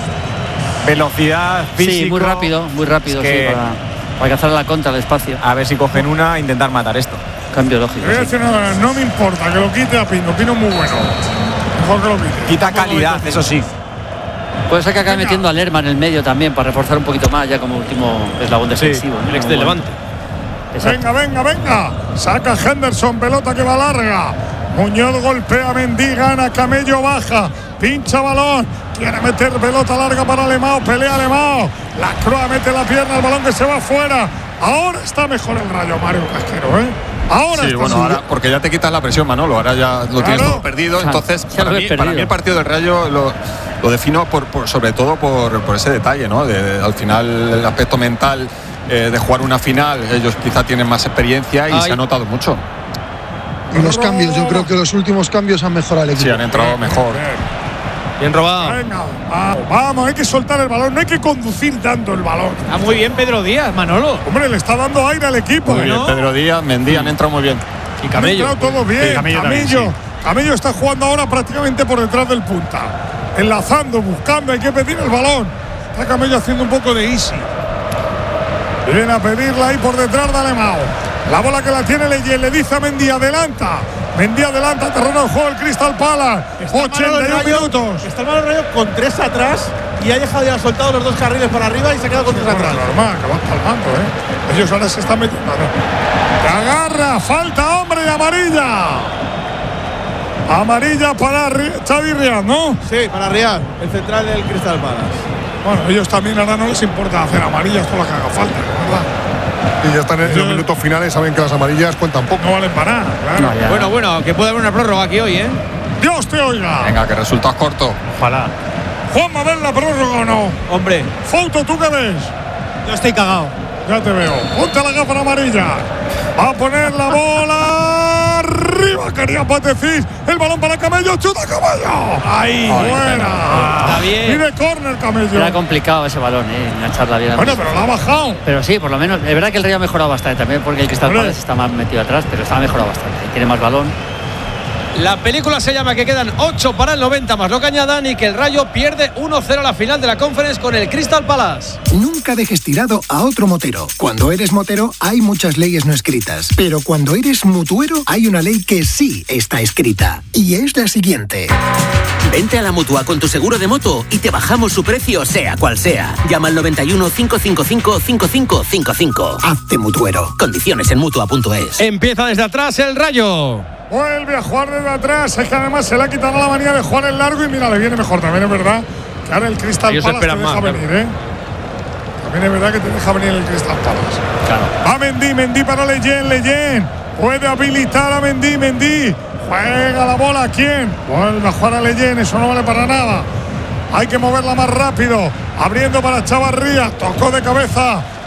Velocidad, físico. Sí, muy rápido, muy rápido, Es que- sí, para, para alcanzar la contra al espacio. A ver si cogen una e intentar matar esto. Cambio Te lógico. voy a Sí. decir una cosa, no me importa que lo quite a Pino. Pino es muy bueno. Mejor que lo quite. Quita calidad, eso sí. Puede ser que acabe Venga. metiendo a Lerma en el medio también para reforzar un poquito más ya como último eslabón defensivo. ¿no? El ex Como de bueno. Levante. Exacto. Venga, venga, venga. Saca Henderson, pelota que va larga. Muñoz golpea a Mendy, gana, Camello baja, pincha balón, quiere meter pelota larga para Alemão, pelea Alemão. La Croa mete la pierna, el balón que se va fuera. Ahora está mejor el Rayo, Mario Casquero, ¿eh? Ahora Sí, está bueno, mejor. ahora, porque ya te quitas la presión, Manolo, ahora ya lo tienes Claro. todo perdido. Claro, Entonces, ya para lo he mí, para perdido. mí el partido del Rayo lo, lo defino por, por- sobre todo por, por ese detalle, ¿no? De, al final, el aspecto mental eh, de jugar una final, ellos quizá tienen más experiencia y Ay. se ha notado mucho. Y los cambios, yo creo que los últimos cambios han mejorado el Sí, equipo. han entrado mejor. Bien robado. Venga, vamos, vamos, hay que soltar el balón, no hay que conducir dando el balón. Ah, muy bien Pedro Díaz, Manolo. Hombre, le está dando aire al equipo. Muy ¿eh? bien, Pedro Díaz, Mendy han entrado muy bien. Y Han Camello. entrado todos bien. Sí, Camello Camello, también, Camello está jugando ahora prácticamente por detrás del punta. Enlazando, buscando, hay que pedir el balón. Está Camello haciendo un poco de easy. Viene a pedirla ahí por detrás de Alemão. La bola que la tiene Leyes, le dice a Mendy, adelanta. Mendy adelanta, terreno de juego el Crystal Palace. Está ochenta y Manolo uno Rayo- minutos. Está el Manolo Rayo con tres atrás y ha dejado ya soltado los dos carriles para arriba y se ha quedado con tres Bueno, atrás. normal, que van palmando, ¿eh? Ellos ahora se están metiendo. Te agarra, falta hombre de amarilla. Amarilla para Ri- Xavi Riad, ¿no? Sí, para Riad, el central del Crystal Palace. Bueno, ellos también ahora no les importa hacer amarillas todas las que haga falta, ¿verdad? Y ya están en los minutos finales, saben que las amarillas cuentan poco. No valen para nada, claro. No, ya. Bueno, bueno, que puede haber una prórroga aquí hoy, ¿eh? Dios te oiga. Venga, que resultados cortos. Ojalá. Juan, ¿va a ver la prórroga o no? Hombre, Fouto, ¿tú qué ves? yo estoy cagado. Ya te veo. Ponte la gafa amarilla. Va a poner la bola arriba. Quería Patecís. El balón para Camello. ¡Chuta Camello! ¡Ahí! ¡Buena! Está bien. Pide córner Camello. Era complicado ese balón, ¿eh? Engancharla bien. Bueno, pero la ha bajado. Pero sí, por lo menos, es verdad que el Rayo ha mejorado bastante también porque el Crystal Hombre. Palace está más metido atrás, pero está mejorado bastante. Tiene más balón. La película se llama que quedan ocho para el noventa más lo que añadan y que el Rayo pierde uno cero la final de la Conference con el Crystal Palace. Nunca dejes tirado a otro motero. Cuando eres motero hay muchas leyes no escritas, pero cuando eres mutuero hay una ley que sí está escrita y es la siguiente. Vente a la Mutua con tu seguro de moto y te bajamos su precio sea cual sea. Llama al noventa y uno, cinco cinco cinco, cinco cinco cinco cinco. Hazte mutuero. Condiciones en Mutua punto es. Empieza desde atrás el Rayo. Vuelve a jugar desde atrás. Es que además se le ha quitado la manía de jugar en largo y mira, le viene mejor. También es verdad que ahora el Crystal Ellos Palace te esperan deja más, venir, ¿eh? También es verdad que te deja venir el Crystal Palace. Claro. Va Mendy, Mendy para Leyen, Leyen. Puede habilitar a Mendy, Mendy. Juega la bola, ¿a quién? Vuelve a jugar a Leyen, eso no vale para nada. Hay que moverla más rápido. Abriendo para Chavarría. Tocó de cabeza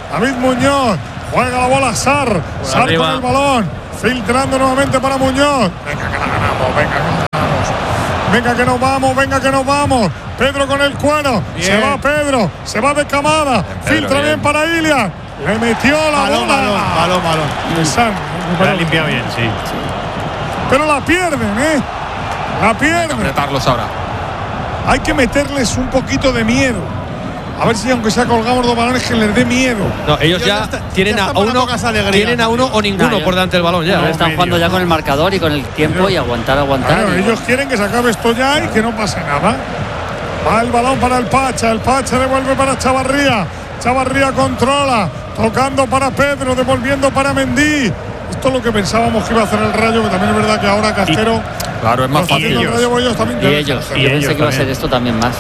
David Muñoz. Juega la bola Sar. Sar arriba. con el balón. Filtrando nuevamente para Muñoz. Venga, que la ganamos. Venga, que la ganamos. Venga, que nos vamos. Venga, que nos vamos. Pedro con el cuero. Bien. Se va Pedro. Se va de Camada. Pedro, Filtra bien. bien para Ilia. Le metió la Balón, bola. balón, balón, balón. De San. Lo ha limpiado bien, sí. Pero la pierden, ¿eh? La pierden. Apretarlos ahora. Hay que meterles un poquito de miedo. A ver si aunque sea colgamos dos balones que les dé miedo. No, ellos ya, ya está- tienen ya a está para uno, pocas alegrías, tienen a uno o ninguno Nah, ya- por delante del balón ya. No, ¿eh? están jugando ya con el marcador y con el tiempo y aguantar, aguantar. Claro, y- ellos quieren que se acabe esto ya y que no pase nada. Va el balón para el Pacha. El Pacha devuelve para Chavarría. Chavarría controla. Tocando para Pedro. Devolviendo para Mendy. Esto es lo que pensábamos que iba a hacer el Rayo, que también es verdad que ahora Castero. Claro, es más lo está haciendo fácil. el Rayo, ellos también Y deben ellos, hacerlo. y yo pensé que iba a ser también. esto también más.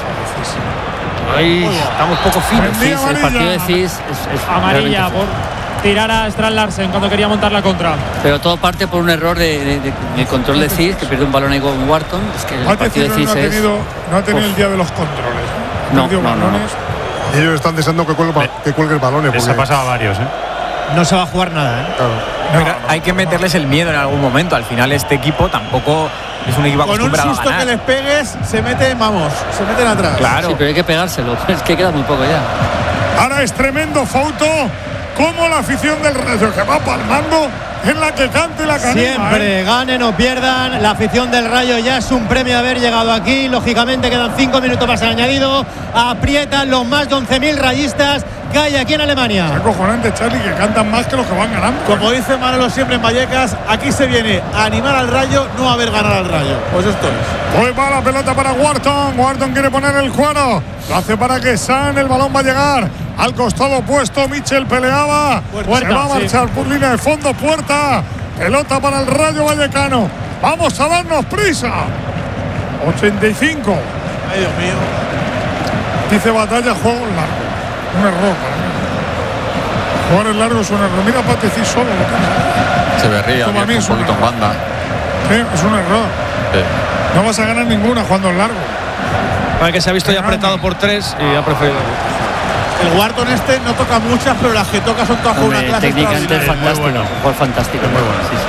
Ahí estamos poco finos. Mendy Cis, el amarilla. partido de Cis es, es Amarilla realmente- por tirar a Strand Larsen cuando quería montar la contra. Pero todo parte por un error de, de- de- de control de Cis, que pierde un balón ahí con Wharton. Es que el Pate partido de Ciro Cis no ha es. tenido, no ha tenido Uf. el día de los controles. Ha No, perdido no, no, no. balones. Y ellos están deseando que cuelgue, que cuelgue el balón. Les ha pasado a varios, ¿eh? No se va a jugar nada, ¿eh? Pero hay que meterles el miedo en algún momento. Al final este equipo tampoco es un equipo Con un acostumbrado a susto que ganar. les pegues, se meten, vamos, se meten atrás. Claro. Sí, pero hay que pegárselo. Es que queda muy poco ya. Ahora es tremendo Fauto. Como la afición del Rayo que va palmando en la que cante la canima. Siempre ¿eh? ganen o pierdan, la afición del Rayo ya es un premio haber llegado aquí. Lógicamente quedan cinco minutos más añadido. Aprietan los más de once mil rayistas que hay aquí en Alemania. Es acojonante, Charlie, que cantan más que los que van ganando. Como dice Manolo siempre en Vallecas, aquí se viene a animar al Rayo, no a ver ganar al Rayo. Pues esto es. Pues va la pelota para Wharton. Wharton quiere poner el cuero. Lo hace para que San. El balón va a llegar al costado opuesto. Mitchell peleaba. Puerta, Se va a sí. marchar por línea de fondo. Puerta. Pelota para el Rayo Vallecano. Vamos a darnos prisa. ochenta y cinco. Ay, Dios mío. Dice Batalla, juego en largo. Un error para mí. Jugar en largo es un error. Mira, Pateci solo lo piensa. Se berría Esto para mí abierto es un un poquito en error. banda. Sí, es un error. Sí. No vas a ganar ninguna jugando en largo. Para que se ha visto ya apretado por tres y ha preferido. El Wharton este no toca muchas, pero las que toca son todas con una Hombre, clase técnicamente es extraordinaria. fantástico. Un jugador fantástico. Muy bueno. Sí,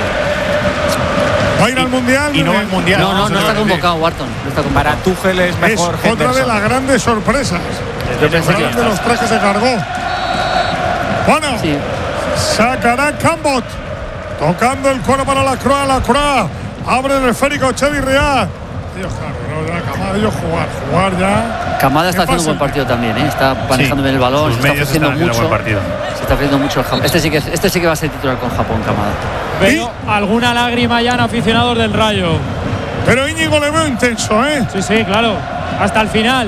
sí. Va a ir al Mundial. Y no va al Eh, mundial. No, no, no se lo está voy a decir. convocado Wharton. No está convocado. Para Tuchel es Es mejor otra de Henderson. las grandes sorpresas. Yo pensé que iba a De los estar. tres que se cargó. Bueno, Sí. sacará Cambot. Tocando el cuero para la Croa. La Croa abre el esférico Chevy Riad. Dios, claro, no, ya Camada, ellos jugar, jugar ya. Camada está ¿Qué haciendo un pasa? buen partido también, ¿eh? Está manejando bien el balón, Sus se está medios ofreciendo están haciendo mucho. buen partido. Se está ofreciendo mucho el Japón. Este sí que este sí que va a ser titular con Japón, Camada. Veo alguna lágrima ya en aficionados del Rayo. Pero Íñigo le veo intenso, ¿eh? Sí, sí, claro. Hasta el final.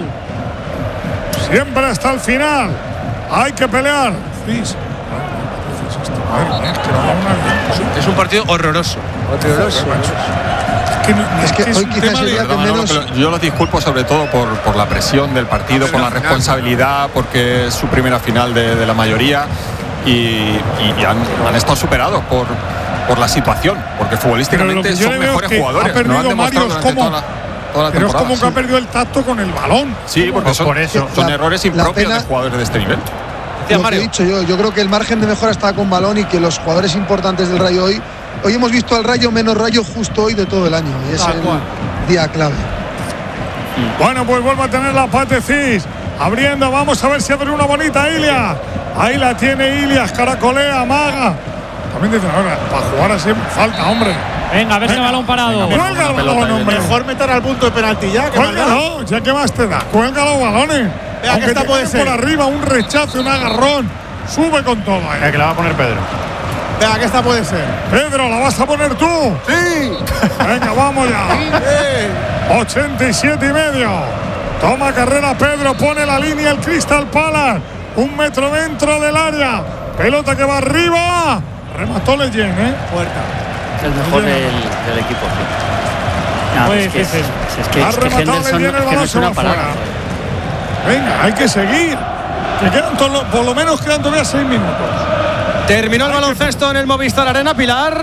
Siempre hasta el final. Hay que pelear. Cis. Madre mía, es que no da una bien. Es un partido horroroso. Horroroso. Es que, no- Es que es hoy un quizás tema de- sería que Perdón, Manolo, menos. pero yo los disculpo sobre todo por, por la presión del partido, por la responsabilidad, porque es su primera final de, de la mayoría y, y- y han, han estado superados por, por la situación, porque Pero lo futbolísticamente que yo son le veo mejores es que jugadores. ha perdido Nos han demostrado Mario, es durante como- toda la, toda la Pero es temporada. como que ha sí. perdido el tacto con el balón. Sí, porque son, por eso. son La- errores la impropios pena- de jugadores de este nivel. Decía Lo que he Mario. dicho yo, yo creo que el margen de mejora está con balón y que los jugadores importantes del Rayo hoy, hoy hemos visto al Rayo menos Rayo justo hoy de todo el año y es Tal el cual. día clave. Bueno, pues vuelve a tener la Patecis. Abriendo, vamos a ver si abre una bonita Ilia. Ahí la tiene Ilias, caracolea, amaga. También dicen ahora, para jugar así falta, hombre. Venga, a ver ese balón parado. Cuelga el balón, hombre. Mejor meter al punto de penalti ya. Que marcar. Cuélgalo, ya que más te da. Cuelga los balones. Vea que Aunque esta te puede quede por ser. arriba, un rechazo, un agarrón. Sube con todo ahí. Mira, que la va a poner Pedro. Venga, que esta puede ser. Pedro, ¿la vas a poner tú? Sí. Venga, vamos ya. ochenta y siete y medio. Toma carrera Pedro, pone la línea el Crystal Palace. Un metro dentro del área. Pelota que va arriba. Remató Leyen, ¿eh? Puerta. Es el mejor del, del equipo. Sí. No, Pues, es que, es, sí, sí. es que, Ha es que rematado Henderson Leyen, el es que no balón es se una va parada. fuera. Venga, hay que seguir. Que quedan todo- por lo menos quedan todavía seis minutos. Terminó el baloncesto en el Movistar Arena, Pilar.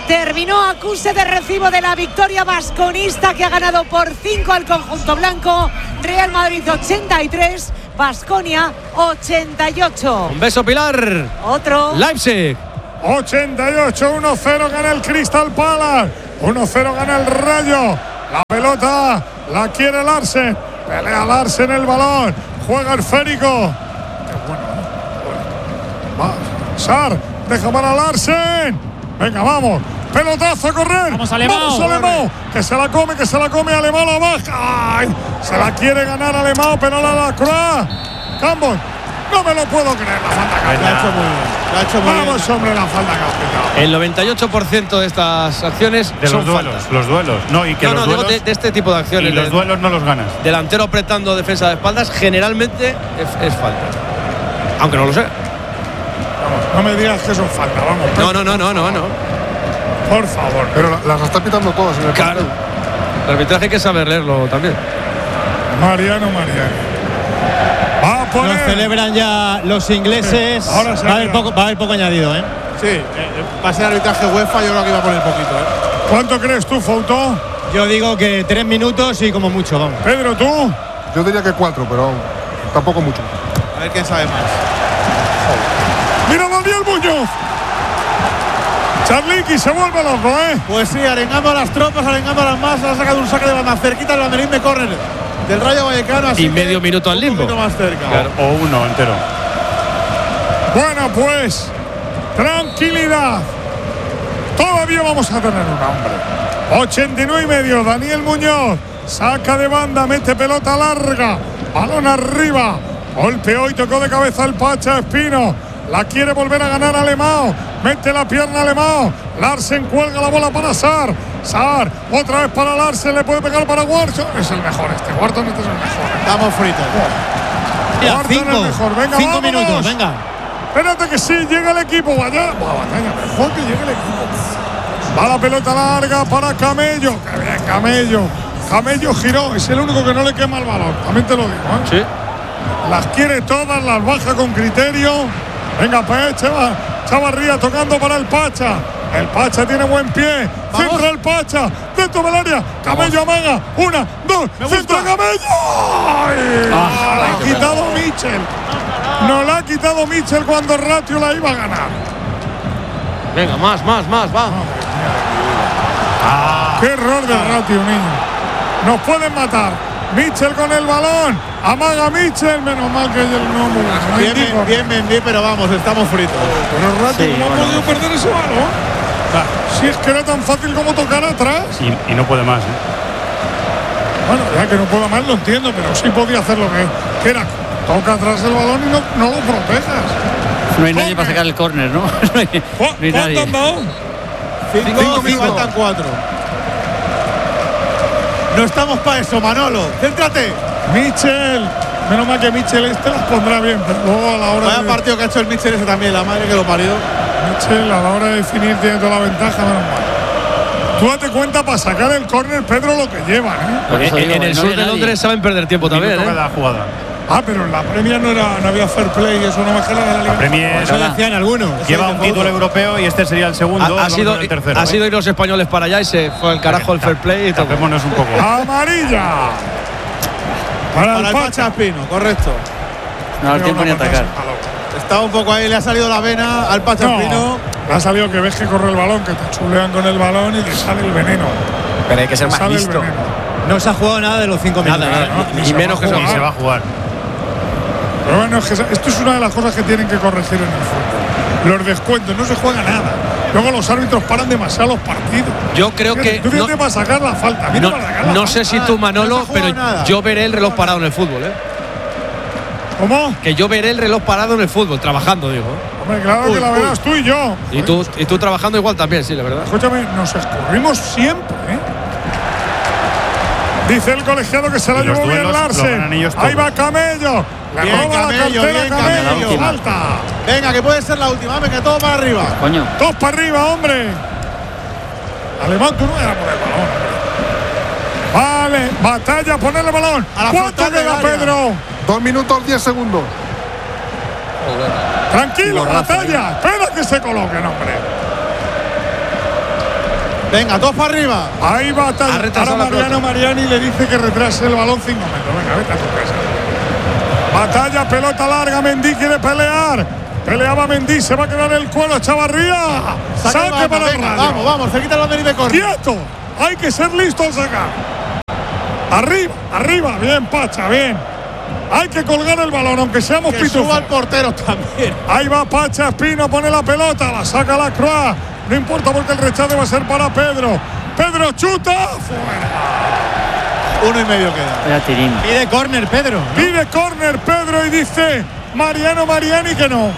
Terminó acuse de recibo de la victoria vasconista, que ha ganado por cinco al conjunto blanco. Real Madrid ochenta y tres, Baskonia ochenta y ocho. Un beso, Pilar. Otro. Leipzig. ochenta y ocho, uno cero gana el Crystal Palace. uno cero gana el Rayo. La pelota la quiere Larsen. Pelea Larsen el balón. Juega el Férico. Qué bueno, ¿eh? Va. Sar, deja para Larsen. Venga, vamos. Pelotazo a correr. Vamos, Alemão. Vamos, Alemão. Que se la come, que se la come. Alemão la baja. Ay, se la quiere ganar Alemão, pero la la Croix. Campbell. No me lo puedo creer. La falta que ha hecho muy bien. La ha hecho muy bien. Vamos, hombre, la falta que ha pitado. El noventa y ocho por ciento de estas acciones de son los duelos. faltas. Los duelos. No, y que no, los no, duelos, digo de, de este tipo de acciones. Y los de, duelos no los ganas. Delantero apretando defensa de espaldas, generalmente es, es falta. Aunque no lo sé. Vamos, no me digas que eso es falta, vamos. No, no, no, no, no, no. Por favor. Pero la- las está pitando todas en el Claro. El arbitraje hay que saber leerlo también. Mariano, Mariano. Va a poner. Lo celebran ya los ingleses. Ahora se va, a haber queda. poco, va a haber poco añadido, ¿eh? Sí, eh, va a ser arbitraje UEFA, yo creo que iba a poner poquito, ¿eh? ¿Cuánto crees tú, Foutó? Yo digo que tres minutos y como mucho, vamos. Pedro, ¿tú? Yo diría que cuatro, pero tampoco mucho. A ver quién sabe más. Mira Daniel Muñoz. Charliqui se vuelve loco, ¿eh? Pues sí, arengando a las tropas, arengando a las masas, ha sacado un saque de banda cerquita del banderín de córner del Rayo Vallecano. Así Y medio minuto al limbo. Un poquito más cerca. Claro, o uno entero. Bueno, pues, tranquilidad. Todavía vamos a tener un hombre. ochenta y nueve y medio, Daniel Muñoz. Saca de banda, mete pelota larga. Balón arriba. Golpeó y tocó de cabeza el Pacha Espino. La quiere volver a ganar Alemão. Mete la pierna Alemão. Larsen cuelga la bola para Sar. Sar, otra vez para Larsen. Le puede pegar para Wharton. Es el mejor este. Wharton este es el mejor. Estamos fritos. Ya, Wharton cinco, es el mejor. Venga, cinco vámonos. minutos, venga. Espérate que sí, llega el equipo. Vaya, Buah, batalla, mejor que llegue el equipo. Va la pelota larga para Camello. Qué bien, Camello. Camello giró. Es el único que no le quema el balón. También te lo digo, ¿eh? Sí. Las quiere todas, las baja con criterio. Venga, pues, Chava, Chavarría tocando para el Pacha. El Pacha tiene buen pie. Vamos. Centra el Pacha. Dentro del área. Camello amaga. Una, dos. Centra Camello. ¡Ay! Ah, la ha quitado Mitchell. No la ha quitado Mitchell cuando Ratio la iba a ganar. Venga, más, más, más, va. Qué error de Ratio, niño. Nos pueden matar. Mitchell con el balón. Amaga Mitchell. Menos mal que él no no Bien, indico. bien, bien, bien, pero vamos, estamos fritos. Pero Ratio, Sí, ¿cómo bueno. ha podido perder ese balón? Si es que era tan fácil como tocar atrás. Y, y no puede más, ¿eh? Bueno, ya que no puedo más lo entiendo, pero sí podía hacer lo que, que era. Toca atrás el balón y no, no lo protejas. No hay nadie para sacar el córner, ¿no? No hay, ¿Cu- no hay ¿Cuánto nadie. han dado? Cinco, Cinco minutos. faltan cuatro. No estamos para eso, Manolo. Céntrate. Mitchell. Menos mal que Mitchell este las pondrá bien, pero luego a la hora Vaya de... partido que ha hecho el Mitchell ese también, la madre que lo parió. Mitchell a la hora de definir tiene toda la ventaja, menos mal. Tú date cuenta para sacar el córner, Pedro, lo que llevan, ¿eh? Por eso En, digo, en el no sur había de nadie. Londres saben perder tiempo también, Minuto ¿eh? cada jugada. Ah, pero en la Premier no, era, no había fair play, eso no me gela de la Liga. La Premier Eso decían algunos. lleva un título europeo y este sería el segundo. Ha, ha vamos a sido, ver el tercero. ha ¿eh? sido ir los españoles para allá y se fue al carajo el fair play y todo. Tapémonos un poco. Amarilla. Para, Para el el Pacha. Pacha Espino, correcto. No da tiempo ni a atacar. Estaba un poco ahí, le ha salido la vena al Pacha No, Espino. le ha salido que ves que corre el balón, que te chulean con el balón y te sale el veneno. Pero hay que ser Te más sale el listo. veneno. No se ha jugado nada de los cinco minutos. Nada, nada. no, Ni, ni ni se menos va que a eso. Y se va a jugar. Pero bueno, es que esto es una de las cosas que tienen que corregir en el fútbol. Los descuentos, no se juega nada. Luego los árbitros paran demasiado los partidos. Yo creo que. Tú No, fíjate para sacar la falta. Mira no, para sacar la no falta. sé si tú, Manolo, no se ha pero jugado nada. yo veré el reloj parado en el fútbol, ¿eh? ¿Cómo? Que yo veré el reloj parado en el fútbol, trabajando, digo. Hombre, claro Uy, que la uy. verás tú y yo. Y tú, y tú trabajando igual también, sí, la verdad. Escúchame, nos escurrimos siempre, ¿eh? Dice el colegiado que se la Y los llevó bien duelos los ganan Larsen. ellos Ahí todos. va Camello. Le Bien, roba Camello, la cartera bien, Camello. Camello. Falta. Venga, que puede ser la última. Venga, todo para arriba. Coño. Dos para arriba, hombre. Alemán, tú no eras por el balón, hombre. Vale, batalla, ponerle el balón. A la ¿Cuánto frontal del queda, área. Pedro? Dos minutos, diez segundos. Tranquilo, batalla. Espera que se coloquen, hombre. Venga, dos para arriba. Ahí va Ahora Mariano Mariani le dice que retrase el balón cinco metros. Venga, vete a tu casa. Batalla, pelota larga, Mendy quiere pelear. Peleaba Mendy, se va a quedar el cuero Chavarría. Saque, Saque para el Rayo. Vamos, vamos, se quita el banderín de córner. ¡Quieto! Hay que ser listo al sacar. Arriba, arriba, bien Pacha, bien. Hay que colgar el balón, aunque seamos que pitufos. suba el portero también. Ahí va Pacha, Espino pone la pelota, la saca la Croix. No importa porque el rechazo va a ser para Pedro. Pedro chuta. Fuera. Uno y medio queda. Pide córner, Pedro. ¿no? Pide córner, Pedro, y dice Mariano Mariani que no.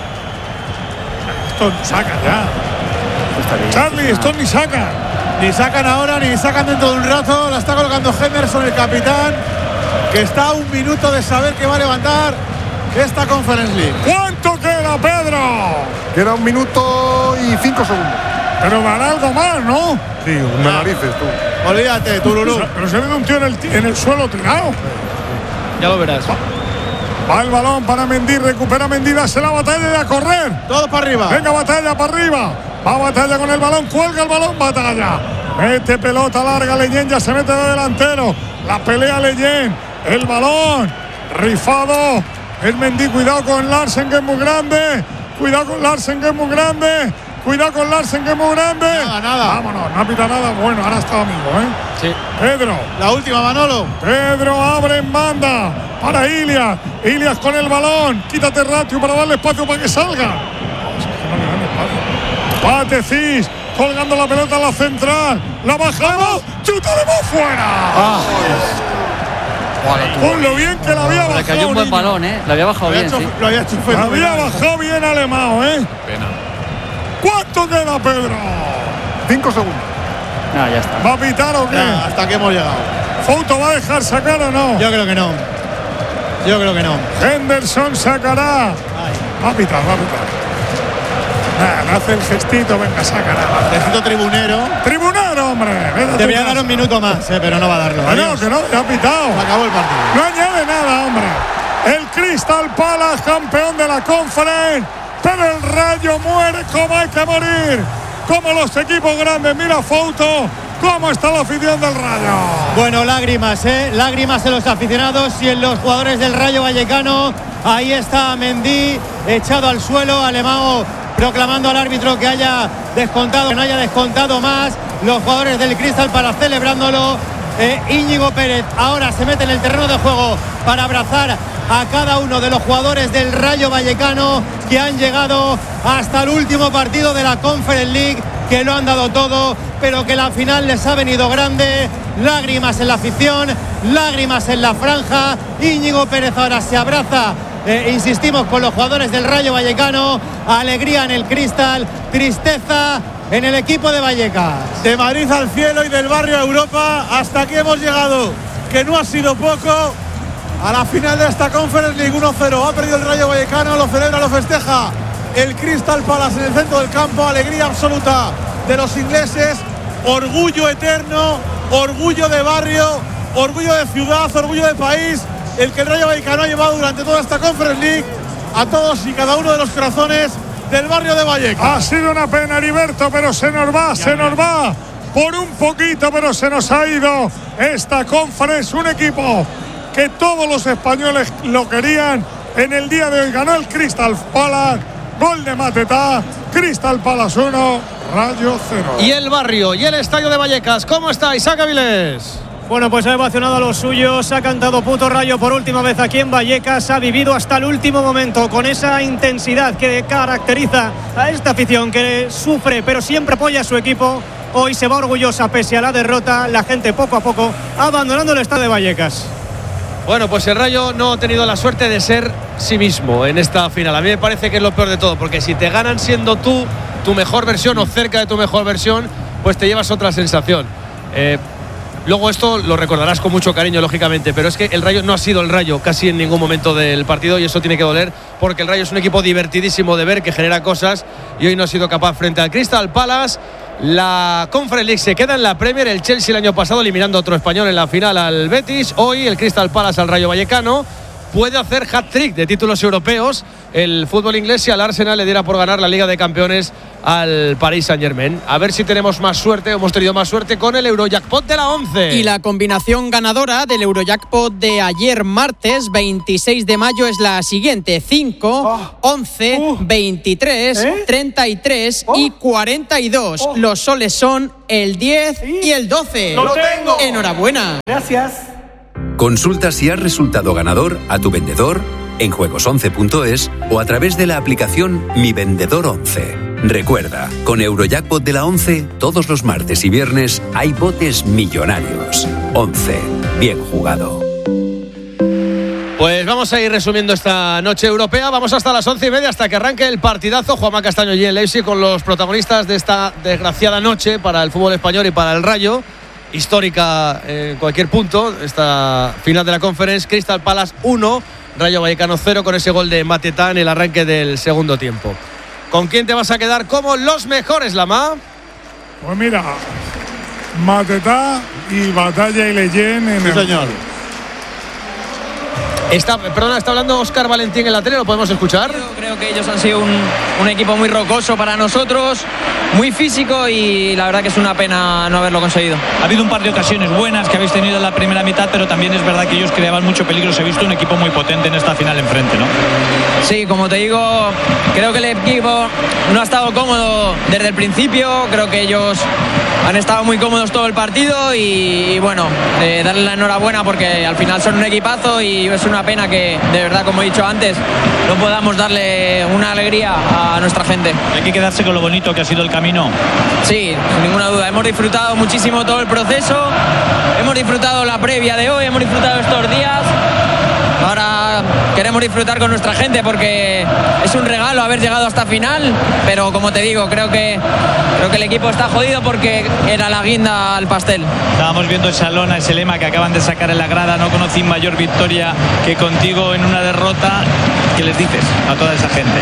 Esto saca ya. Charlie, esto ni saca. Ni sacan ahora, ni sacan dentro de un rato. La está colocando Henderson, el capitán, que está a un minuto de saber que va a levantar esta Conference League. ¿Cuánto queda, Pedro? Queda un minuto y cinco segundos. Pero dará algo más, ¿no? Sí, me narices tú. Olvídate, Tururú. Pero se ve un tío en el, en el suelo tirado. Ya lo verás. Va, va el balón para Mendy, recupera Mendy, hace la batalla y a correr. Todo para arriba. Venga, batalla para arriba. Va Batalla con el balón, cuelga el balón, Batalla. Mete pelota larga, Leyen ya se mete de delantero. La pelea Leyen. El balón rifado. El Mendy, cuidado con Larsen que es muy grande. Cuidado con Larsen que es muy grande. Cuidado con Larsen que es muy grande. Nada, nada. Vámonos, no ha pitado nada. Bueno, ahora está amigo, ¿eh? Sí. Pedro. La última, Manolo. Pedro abre en banda para Ilias. Ilias con el balón. Quítate Ratio para darle espacio para que salga. Patecis colgando la pelota a la central. La bajamos. Chuta de más fuera. Ah. Con lo bien que la había bajado. Le cayó un buen balón, ¿eh? La había bajado bien. Hecho, sí. Lo había hecho La había bajado bien Alemão, ¿eh? Pena. ¿Cuánto queda, Pedro? Cinco segundos. No, ya está. ¿Va a pitar o qué? Ya, hasta que hemos llegado. ¿Fouto va a dejar sacar o no? Yo creo que no. Yo creo que no. Henderson sacará. Va a pitar, va a pitar. Nah, no hace el gestito, venga, sacará. Gestito tribunero. Tribunero, hombre. Debería dar un minuto más, eh, pero no va a darlo. No, no, que no, ya ha pitado. Se acabó el partido. No añade nada, hombre. El Crystal Palace, campeón de la Conference. Pero el Rayo muere como hay que morir. Como los equipos grandes. Mira, Fouto, cómo está la afición del Rayo. Bueno, lágrimas, ¿eh? Lágrimas en los aficionados y en los jugadores del Rayo Vallecano. Ahí está Mendy, echado al suelo. Alemão proclamando al árbitro que haya descontado, que no haya descontado más. Los jugadores del Crystal Palace celebrándolo. Eh, Íñigo Pérez ahora se mete en el terreno de juego para abrazar a cada uno de los jugadores del Rayo Vallecano que han llegado hasta el último partido de la Conference League, que lo han dado todo, pero que la final les ha venido grande. Lágrimas en la afición, lágrimas en la franja. Íñigo Pérez ahora se abraza, eh, insistimos, con los jugadores del Rayo Vallecano. Alegría en el Crystal, tristeza en el equipo de Vallecas. De Madrid al cielo y del barrio a Europa, hasta aquí hemos llegado, que no ha sido poco. A la final de esta Conference League, uno cero. Ha perdido el Rayo Vallecano, lo celebra, lo festeja el Crystal Palace en el centro del campo. Alegría absoluta de los ingleses. Orgullo eterno, orgullo de barrio, orgullo de ciudad, orgullo de país. El que el Rayo Vallecano ha llevado durante toda esta Conference League a todos y cada uno de los corazones del barrio de Vallecas. Ha sido una pena, Heriberto, pero se nos va, se nos va. Por un poquito, pero se nos ha ido esta Conference. Un equipo que todos los españoles lo querían. En el día de hoy ganó el Crystal Palace. Gol de Matetá. Crystal Palace uno, Rayo cero. Y el barrio y el estadio de Vallecas, ¿cómo está Isaac Avilés? Bueno, pues ha emocionado a los suyos, ha cantado Puto Rayo por última vez aquí en Vallecas, ha vivido hasta el último momento con esa intensidad que caracteriza a esta afición que sufre pero siempre apoya a su equipo. Hoy se va orgullosa pese a la derrota, la gente poco a poco abandonando el estadio de Vallecas. Bueno, pues el Rayo no ha tenido la suerte de ser sí mismo en esta final. A mí me parece que es lo peor de todo, porque si te ganan siendo tú tu mejor versión o cerca de tu mejor versión, pues te llevas otra sensación. Eh, Luego esto lo recordarás con mucho cariño, lógicamente, pero es que el Rayo no ha sido el Rayo casi en ningún momento del partido y eso tiene que doler porque el Rayo es un equipo divertidísimo de ver, que genera cosas y hoy no ha sido capaz frente al Crystal Palace. La Conference League se queda en la Premier, el Chelsea el año pasado eliminando a otro español en la final al Betis, hoy el Crystal Palace al Rayo Vallecano. puede hacer hat-trick de títulos europeos el fútbol inglés si al Arsenal le diera por ganar la Liga de Campeones al Paris Saint-Germain. A ver si tenemos más suerte, hemos tenido más suerte con el Eurojackpot de la once. Y la combinación ganadora del Eurojackpot de ayer martes veintiséis de mayo es la siguiente: cinco, once, veintitrés, treinta y tres y cuarenta y dos. Los soles son el diez y el doce. ¡Lo tengo! Enhorabuena. Gracias. Consulta si has resultado ganador a tu vendedor en juegos once punto es o a través de la aplicación Mi Vendedor once. Recuerda, con Eurojackpot de la once, todos los martes y viernes hay botes millonarios. once. Bien jugado. Pues vamos a ir resumiendo esta noche europea. Vamos hasta las once y media, hasta que arranque el partidazo. Juanma Castaño y el Leipzig con los protagonistas de esta desgraciada noche para el fútbol español y para el Rayo. Histórica en cualquier punto, esta final de la Conference. Crystal Palace uno, Rayo Vallecano cero, con ese gol de Matetá en el arranque del segundo tiempo. ¿Con quién te vas a quedar como los mejores, Lama? Pues mira, Matetá y Batalla y Leyen en sí, el... señor. Está, perdona, está hablando Óscar Valentín en la tele, ¿lo podemos escuchar? Creo que ellos han sido un, un equipo muy rocoso para nosotros, muy físico, y la verdad que es una pena no haberlo conseguido. Ha habido un par de ocasiones buenas que habéis tenido en la primera mitad, pero también es verdad que ellos creaban mucho peligro. Se ha visto un equipo muy potente en esta final enfrente, ¿no? Sí, como te digo, creo que el equipo no ha estado cómodo desde el principio. Creo que ellos han estado muy cómodos todo el partido y, y bueno, eh, darle la enhorabuena porque al final son un equipazo y es una pena que, de verdad, como he dicho antes, no podamos darle una alegría a nuestra gente. Hay que quedarse con lo bonito que ha sido el camino. Sí, sin ninguna duda. Hemos disfrutado muchísimo todo el proceso, hemos disfrutado la previa de hoy, hemos disfrutado estos días. Ahora queremos disfrutar con nuestra gente porque es un regalo haber llegado hasta final, pero como te digo, creo que creo que el equipo está jodido porque era la guinda al pastel. Estábamos viendo esa lona, ese lema que acaban de sacar en la grada: no conocí mayor victoria que contigo en una derrota. ¿Qué les dices a toda esa gente?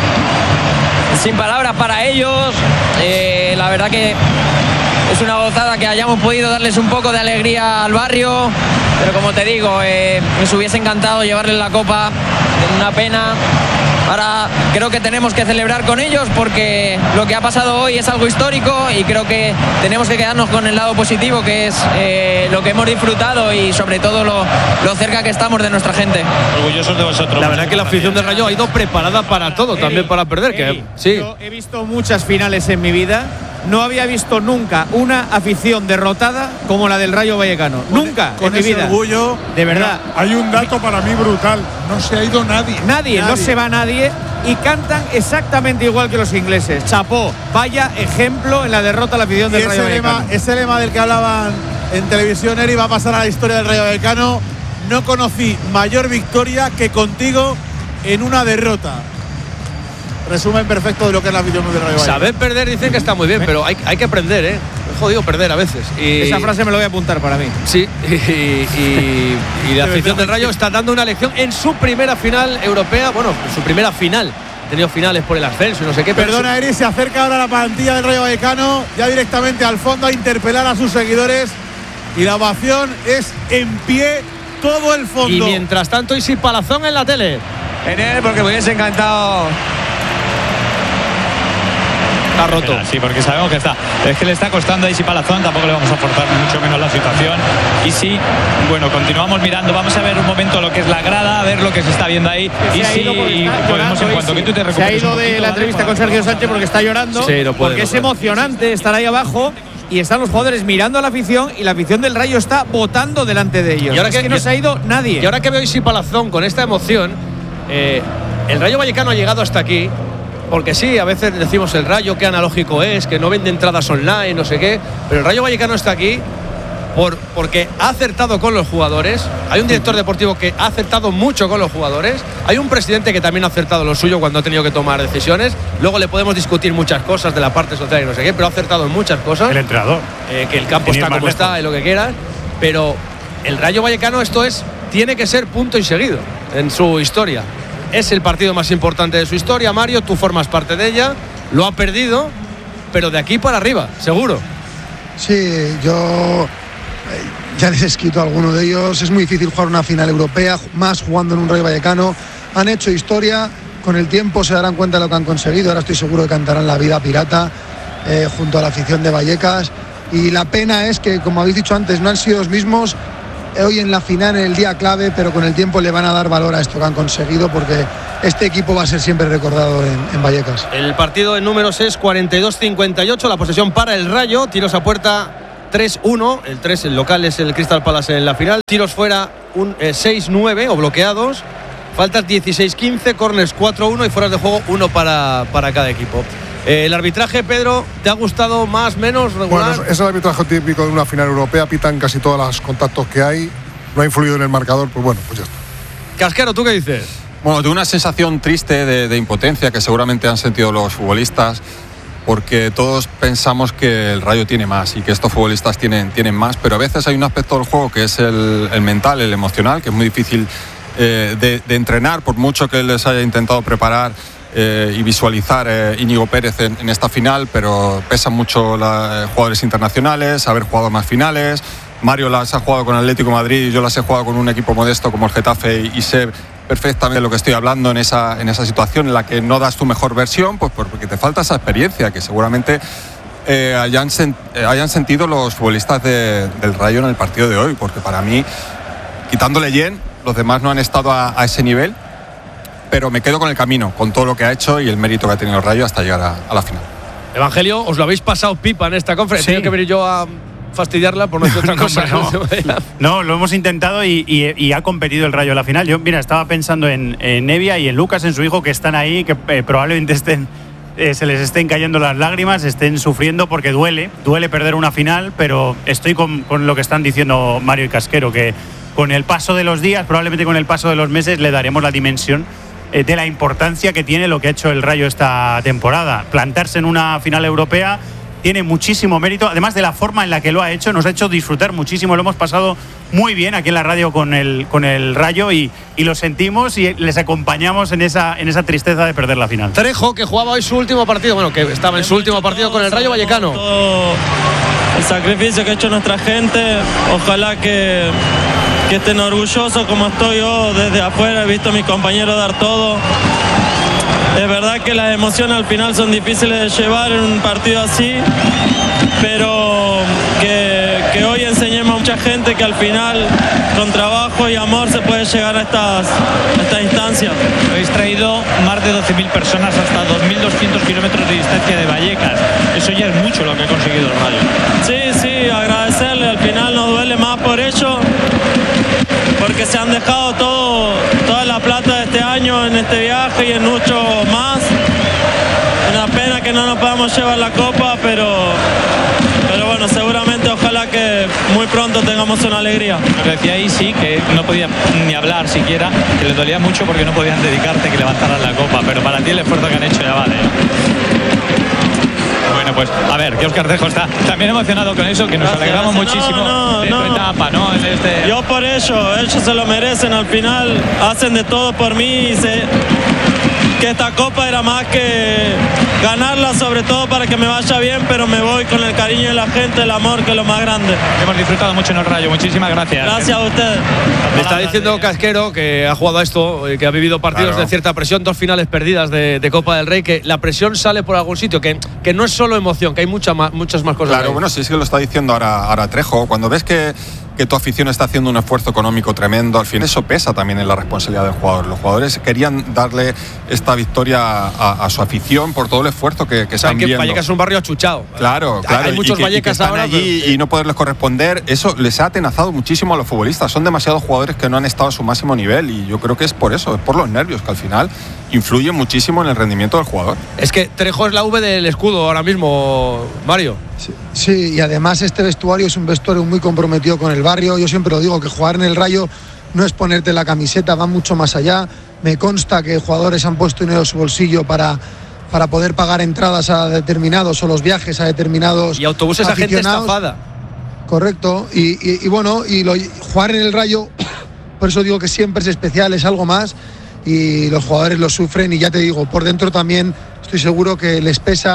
Sin palabras para ellos, eh, la verdad que es una gozada que hayamos podido darles un poco de alegría al barrio, pero como te digo, eh, nos hubiese encantado llevarles la copa, una pena. Ahora creo que tenemos que celebrar con ellos porque lo que ha pasado hoy es algo histórico y creo que tenemos que quedarnos con el lado positivo, que es eh, lo que hemos disfrutado y sobre todo lo, lo cerca que estamos de nuestra gente. Orgullosos de vosotros. La verdad que la afición del Rayo ha ido preparada para todo, Eri, también para perder. Eri, que, sí. Yo he visto muchas finales en mi vida. No había visto nunca una afición derrotada como la del Rayo Vallecano. Con, nunca con en mi ese vida. Orgullo. De verdad. Mira, hay un dato para mí brutal. No se ha ido nadie. Nadie, nadie. no se va nadie. Y cantan exactamente igual que los ingleses. Chapó, vaya ejemplo en la derrota a la afición del Rayo Vallecano. Lema, ese lema del que hablaban en televisión, Eri, va a pasar a la historia del Rayo Vallecano. No conocí mayor victoria que contigo en una derrota. Resumen perfecto de lo que es la afición del Rayo Vallecano. Saber perder dicen que está muy bien, pero hay, hay que aprender, ¿eh? Es jodido perder a veces. Y esa frase me lo voy a apuntar para mí. Sí, y, y, y la afición del Rayo está dando una lección en su primera final europea, bueno, en su primera final. Ha tenido finales por el ascenso y no sé qué. Perdona, Eri, se acerca ahora la plantilla del Rayo Vallecano, ya directamente al fondo a interpelar a sus seguidores y la ovación es en pie todo el fondo. Y mientras tanto, Isi Palazón en la tele. En él, porque me hubiese encantado. Está roto. Sí, porque sabemos que está. Es que le está costando a Isi Palazón, tampoco le vamos a forzar mucho menos la situación. Y sí, bueno, continuamos mirando. Vamos a ver un momento lo que es la grada, a ver lo que se está viendo ahí. Y sí, y podemos, en cuanto que tú te recuperes. Se ha ido de la entrevista con Sergio Sánchez porque está llorando. Sí, no puede, porque no es puede. emocionante estar ahí abajo. Y están los jugadores mirando a la afición y la afición del Rayo está votando delante de ellos. Y ahora es que, que no se ha ido nadie. Y ahora que veo a Isi Palazón con esta emoción, eh, el Rayo Vallecano ha llegado hasta aquí. Porque sí, a veces decimos el Rayo, qué analógico es, que no vende entradas online, no sé qué. Pero el Rayo Vallecano está aquí por, porque ha acertado con los jugadores. Hay un director deportivo que ha acertado mucho con los jugadores. Hay un presidente que también ha acertado lo suyo cuando ha tenido que tomar decisiones. Luego le podemos discutir muchas cosas de la parte social y no sé qué, pero ha acertado en muchas cosas. El entrenador. Eh, que el campo está como está y lo que quieras. Pero el Rayo Vallecano, esto es, tiene que ser punto y seguido en su historia. Es el partido más importante de su historia, Mario, tú formas parte de ella, lo ha perdido, pero de aquí para arriba, seguro. Sí, yo ya les he escrito a alguno de ellos. Es muy difícil jugar una final europea, más jugando en un Rayo Vallecano. Han hecho historia, con el tiempo se darán cuenta de lo que han conseguido. Ahora estoy seguro que cantarán la vida pirata eh, junto a la afición de Vallecas. Y la pena es que, como habéis dicho antes, no han sido los mismos hoy en la final, en el día clave, pero con el tiempo le van a dar valor a esto que han conseguido, porque este equipo va a ser siempre recordado en, en Vallecas. El partido en números es cuarenta y dos cincuenta y ocho, la posesión para el Rayo, tiros a puerta tres uno, el tres, el local es el Crystal Palace en la final, tiros fuera un eh, seis nueve o bloqueados, faltas dieciséis quince, corners cuatro uno y fueras de juego uno para, para cada equipo. Eh, el arbitraje, Pedro, ¿te ha gustado más, menos, regular? Bueno, es el arbitraje típico de una final europea, pitan casi todos los contactos que hay, no ha influido en el marcador, pues bueno, pues ya está. Casquero, ¿tú qué dices? Bueno, tengo una sensación triste de, de impotencia que seguramente han sentido los futbolistas, porque todos pensamos que el Rayo tiene más y que estos futbolistas tienen, tienen más, pero a veces hay un aspecto del juego que es el, el mental, el emocional, que es muy difícil eh, de, de entrenar, por mucho que les haya intentado preparar Eh, y visualizar eh, Íñigo Pérez en, en esta final, pero pesan mucho los eh, jugadores internacionales, haber jugado más finales. Mario las ha jugado con Atlético de Madrid y yo las he jugado con un equipo modesto como el Getafe y, y sé perfectamente de lo que estoy hablando en esa, en esa situación en la que no das tu mejor versión, pues porque te falta esa experiencia que seguramente eh, hayan, sen, eh, hayan sentido los futbolistas de, del Rayo en el partido de hoy, porque para mí, quitándole Yen, los demás no han estado a, a ese nivel. Pero me quedo con el camino, con todo lo que ha hecho y el mérito que ha tenido el Rayo hasta llegar a, a la final. Evangelio, os lo habéis pasado pipa en esta conferencia. Sí. Tengo que venir yo a fastidiarla por no decir otra cosa. No, no. no, lo hemos intentado y, y, y ha competido el Rayo en la final. Yo, mira, estaba pensando en, en Nevia y en Lucas, en su hijo, que están ahí, que eh, probablemente estén, eh, se les estén cayendo las lágrimas, estén sufriendo porque duele, duele perder una final, pero estoy con, con lo que están diciendo Mario y Casquero, que con el paso de los días, probablemente con el paso de los meses, le daremos la dimensión de la importancia que tiene lo que ha hecho el Rayo esta temporada. Plantarse en una final europea tiene muchísimo mérito, además de la forma en la que lo ha hecho, nos ha hecho disfrutar muchísimo, lo hemos pasado muy bien aquí en la radio con el, con el Rayo y, y lo sentimos y les acompañamos en esa, en esa tristeza de perder la final. Trejo, que jugaba hoy su último partido, bueno, que estaba en su último partido con el Rayo Vallecano. Todo el sacrificio que ha hecho nuestra gente, ojalá que que estén orgullosos como estoy yo desde afuera, he visto a mis compañeros dar todo. Es verdad que las emociones al final son difíciles de llevar en un partido así, pero que, que hoy enseñemos a mucha gente que al final con trabajo y amor se puede llegar a estas, a estas instancias. Habéis traído más de doce mil personas hasta dos mil doscientos kilómetros de distancia de Vallecas. Eso ya es mucho lo que ha conseguido el Rayo. Sí, sí, agradecerle, al final nos duele más por ello, porque se han dejado todo, toda la plata de este año en este viaje y en mucho más. Una pena que no nos podamos llevar la copa, pero, pero bueno, seguramente ojalá que muy pronto tengamos una alegría. Lo que decía ahí sí, que no podían ni hablar siquiera, que les dolía mucho porque no podían dedicarte que levantaran la copa, pero para ti el esfuerzo que han hecho ya vale. Bueno, pues a ver, que Óscar Trejo está también emocionado con eso, que nos gracias, alegramos gracias. muchísimo no, no, de no. tu etapa, ¿no? Este... Yo por ello, ellos se lo merecen, al final hacen de todo por mí y sé que esta copa era más que ganarla, sobre todo para que me vaya bien, pero me voy con el cariño de la gente, el amor, que es lo más grande. Hemos disfrutado mucho en el Rayo, muchísimas gracias. Gracias a ustedes. Me está diciendo Casquero, que ha jugado a esto, que ha vivido partidos claro. de cierta presión, dos finales perdidas de, de Copa del Rey, que la presión sale por algún sitio, que, que no es solo emoción, que hay mucha más, muchas más cosas. Claro, ahí. Bueno, sí es que lo está diciendo ahora, ahora Trejo, cuando ves que que tu afición está haciendo un esfuerzo económico tremendo, al final eso pesa también en la responsabilidad del jugador. Los jugadores querían darle esta victoria a, a su afición por todo el esfuerzo que, que están que viendo. Vallecas es un barrio achuchado. Claro, claro. Hay muchos y que, Vallecas y que están ahora allí pero... y no poderles corresponder, eso les ha atenazado muchísimo a los futbolistas. Son demasiados jugadores que no han estado a su máximo nivel y yo creo que es por eso, es por los nervios que al final influyen muchísimo en el rendimiento del jugador. Es que Trejo es la V del escudo ahora mismo, Mario. Sí, sí, y además este vestuario es un vestuario muy comprometido con el barrio. Yo siempre lo digo, que jugar en el Rayo no es ponerte la camiseta, va mucho más allá. Me consta que jugadores han puesto dinero en su bolsillo para, para poder pagar entradas a determinados o los viajes a determinados y autobuses a gente estafada. Correcto, y, y, y bueno, y lo, jugar en el Rayo, por eso digo que siempre es especial, es algo más y los jugadores lo sufren y ya te digo, por dentro también estoy seguro que les pesa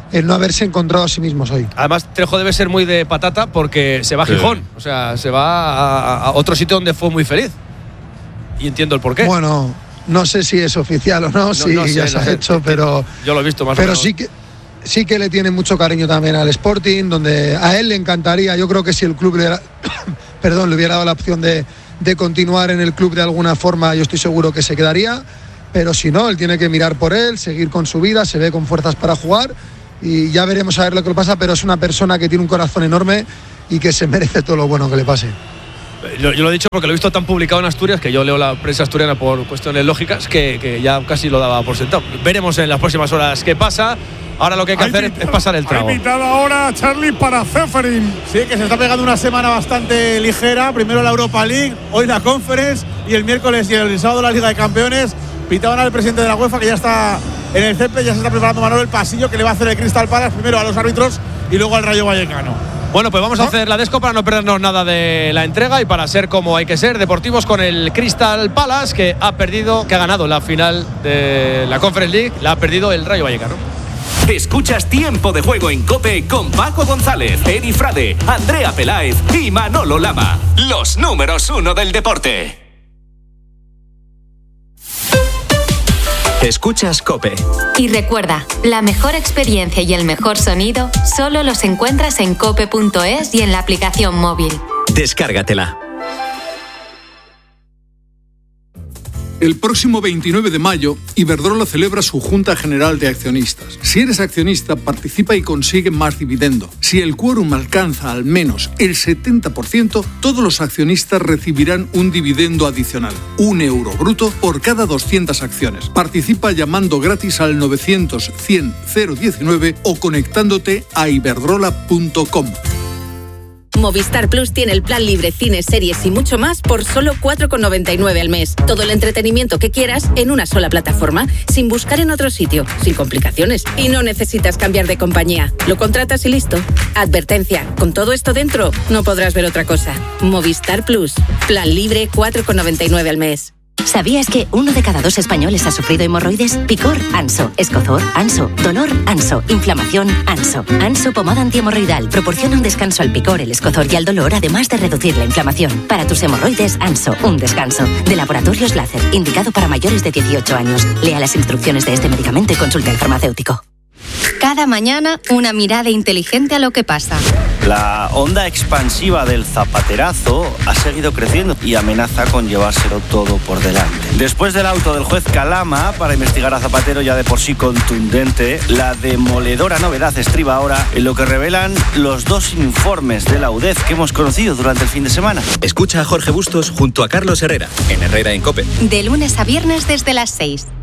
el no haberse encontrado a sí mismos hoy. Además, Trejo debe ser muy de patata porque se va a Gijón, sí. O sea, se va a, a otro sitio donde fue muy feliz. Y entiendo el porqué. Bueno, no sé si es oficial o no, no si no sé, ya se no ha sé, hecho, pero yo lo he visto más pero o menos. sí que sí que le tiene mucho cariño también al Sporting, donde a él le encantaría. Yo creo que si el club le, perdón, le hubiera dado la opción de, de continuar en el club de alguna forma, yo estoy seguro que se quedaría. Pero si no, él tiene que mirar por él, seguir con su vida, se ve con fuerzas para jugar y ya veremos a ver lo que le pasa, pero es una persona que tiene un corazón enorme y que se merece todo lo bueno que le pase. Yo, yo lo he dicho porque lo he visto tan publicado en Asturias, que yo leo la prensa asturiana por cuestiones lógicas, que, que ya casi lo daba por sentado. Veremos en las próximas horas qué pasa. Ahora lo que hay que hay hacer es pasar el trago. Ha invitado ahora Charlie para Ceferin. Sí, que se está pegando una semana bastante ligera. Primero la Europa League, hoy la Conference y el miércoles y el sábado la Liga de Campeones. Pitaban al presidente de la UEFA, que ya está en el césped, ya se está preparando Manolo el pasillo que le va a hacer el Crystal Palace, primero a los árbitros y luego al Rayo Vallecano. Bueno, pues vamos a hacer la desco para no perdernos nada de la entrega y para ser como hay que ser, deportivos con el Crystal Palace, que ha perdido, que ha ganado la final de la Conference League, la ha perdido el Rayo Vallecano. Escuchas Tiempo de Juego en COPE con Paco González, Eri Frade, Andrea Peláez y Manolo Lama. Los números uno del deporte. Escuchas COPE. Y recuerda, la mejor experiencia y el mejor sonido solo los encuentras en cope punto es y en la aplicación móvil. Descárgatela. El próximo veintinueve de mayo, Iberdrola celebra su Junta General de Accionistas. Si eres accionista, participa y consigue más dividendo. Si el quórum alcanza al menos el setenta por ciento, todos los accionistas recibirán un dividendo adicional, un euro bruto por cada doscientas acciones. Participa llamando gratis al novecientos cien cero diecinueve o conectándote a iberdrola punto com. Movistar Plus tiene el plan libre, cines, series y mucho más por solo cuatro con noventa y nueve al mes. Todo el entretenimiento que quieras en una sola plataforma, sin buscar en otro sitio, sin complicaciones. Y no necesitas cambiar de compañía. Lo contratas y listo. Advertencia, con todo esto dentro, no podrás ver otra cosa. Movistar Plus, plan libre, cuatro con noventa y nueve al mes. ¿Sabías que uno de cada dos españoles ha sufrido hemorroides? Picor, Anso. Escozor, Anso. Dolor, Anso. Inflamación, Anso. Anso pomada antihemorroidal proporciona un descanso al picor, el escozor y al dolor, además de reducir la inflamación. Para tus hemorroides, Anso, un descanso. De Laboratorios Láser, indicado para mayores de dieciocho años. Lea las instrucciones de este medicamento y consulte al farmacéutico. Cada mañana, una mirada inteligente a lo que pasa. La onda expansiva del zapaterazo ha seguido creciendo y amenaza con llevárselo todo por delante. Después del auto del juez Calama para investigar a Zapatero, ya de por sí contundente, la demoledora novedad estriba ahora en lo que revelan los dos informes de la U D E F que hemos conocido durante el fin de semana. Escucha a Jorge Bustos junto a Carlos Herrera en Herrera en COPE. De lunes a viernes desde las seis.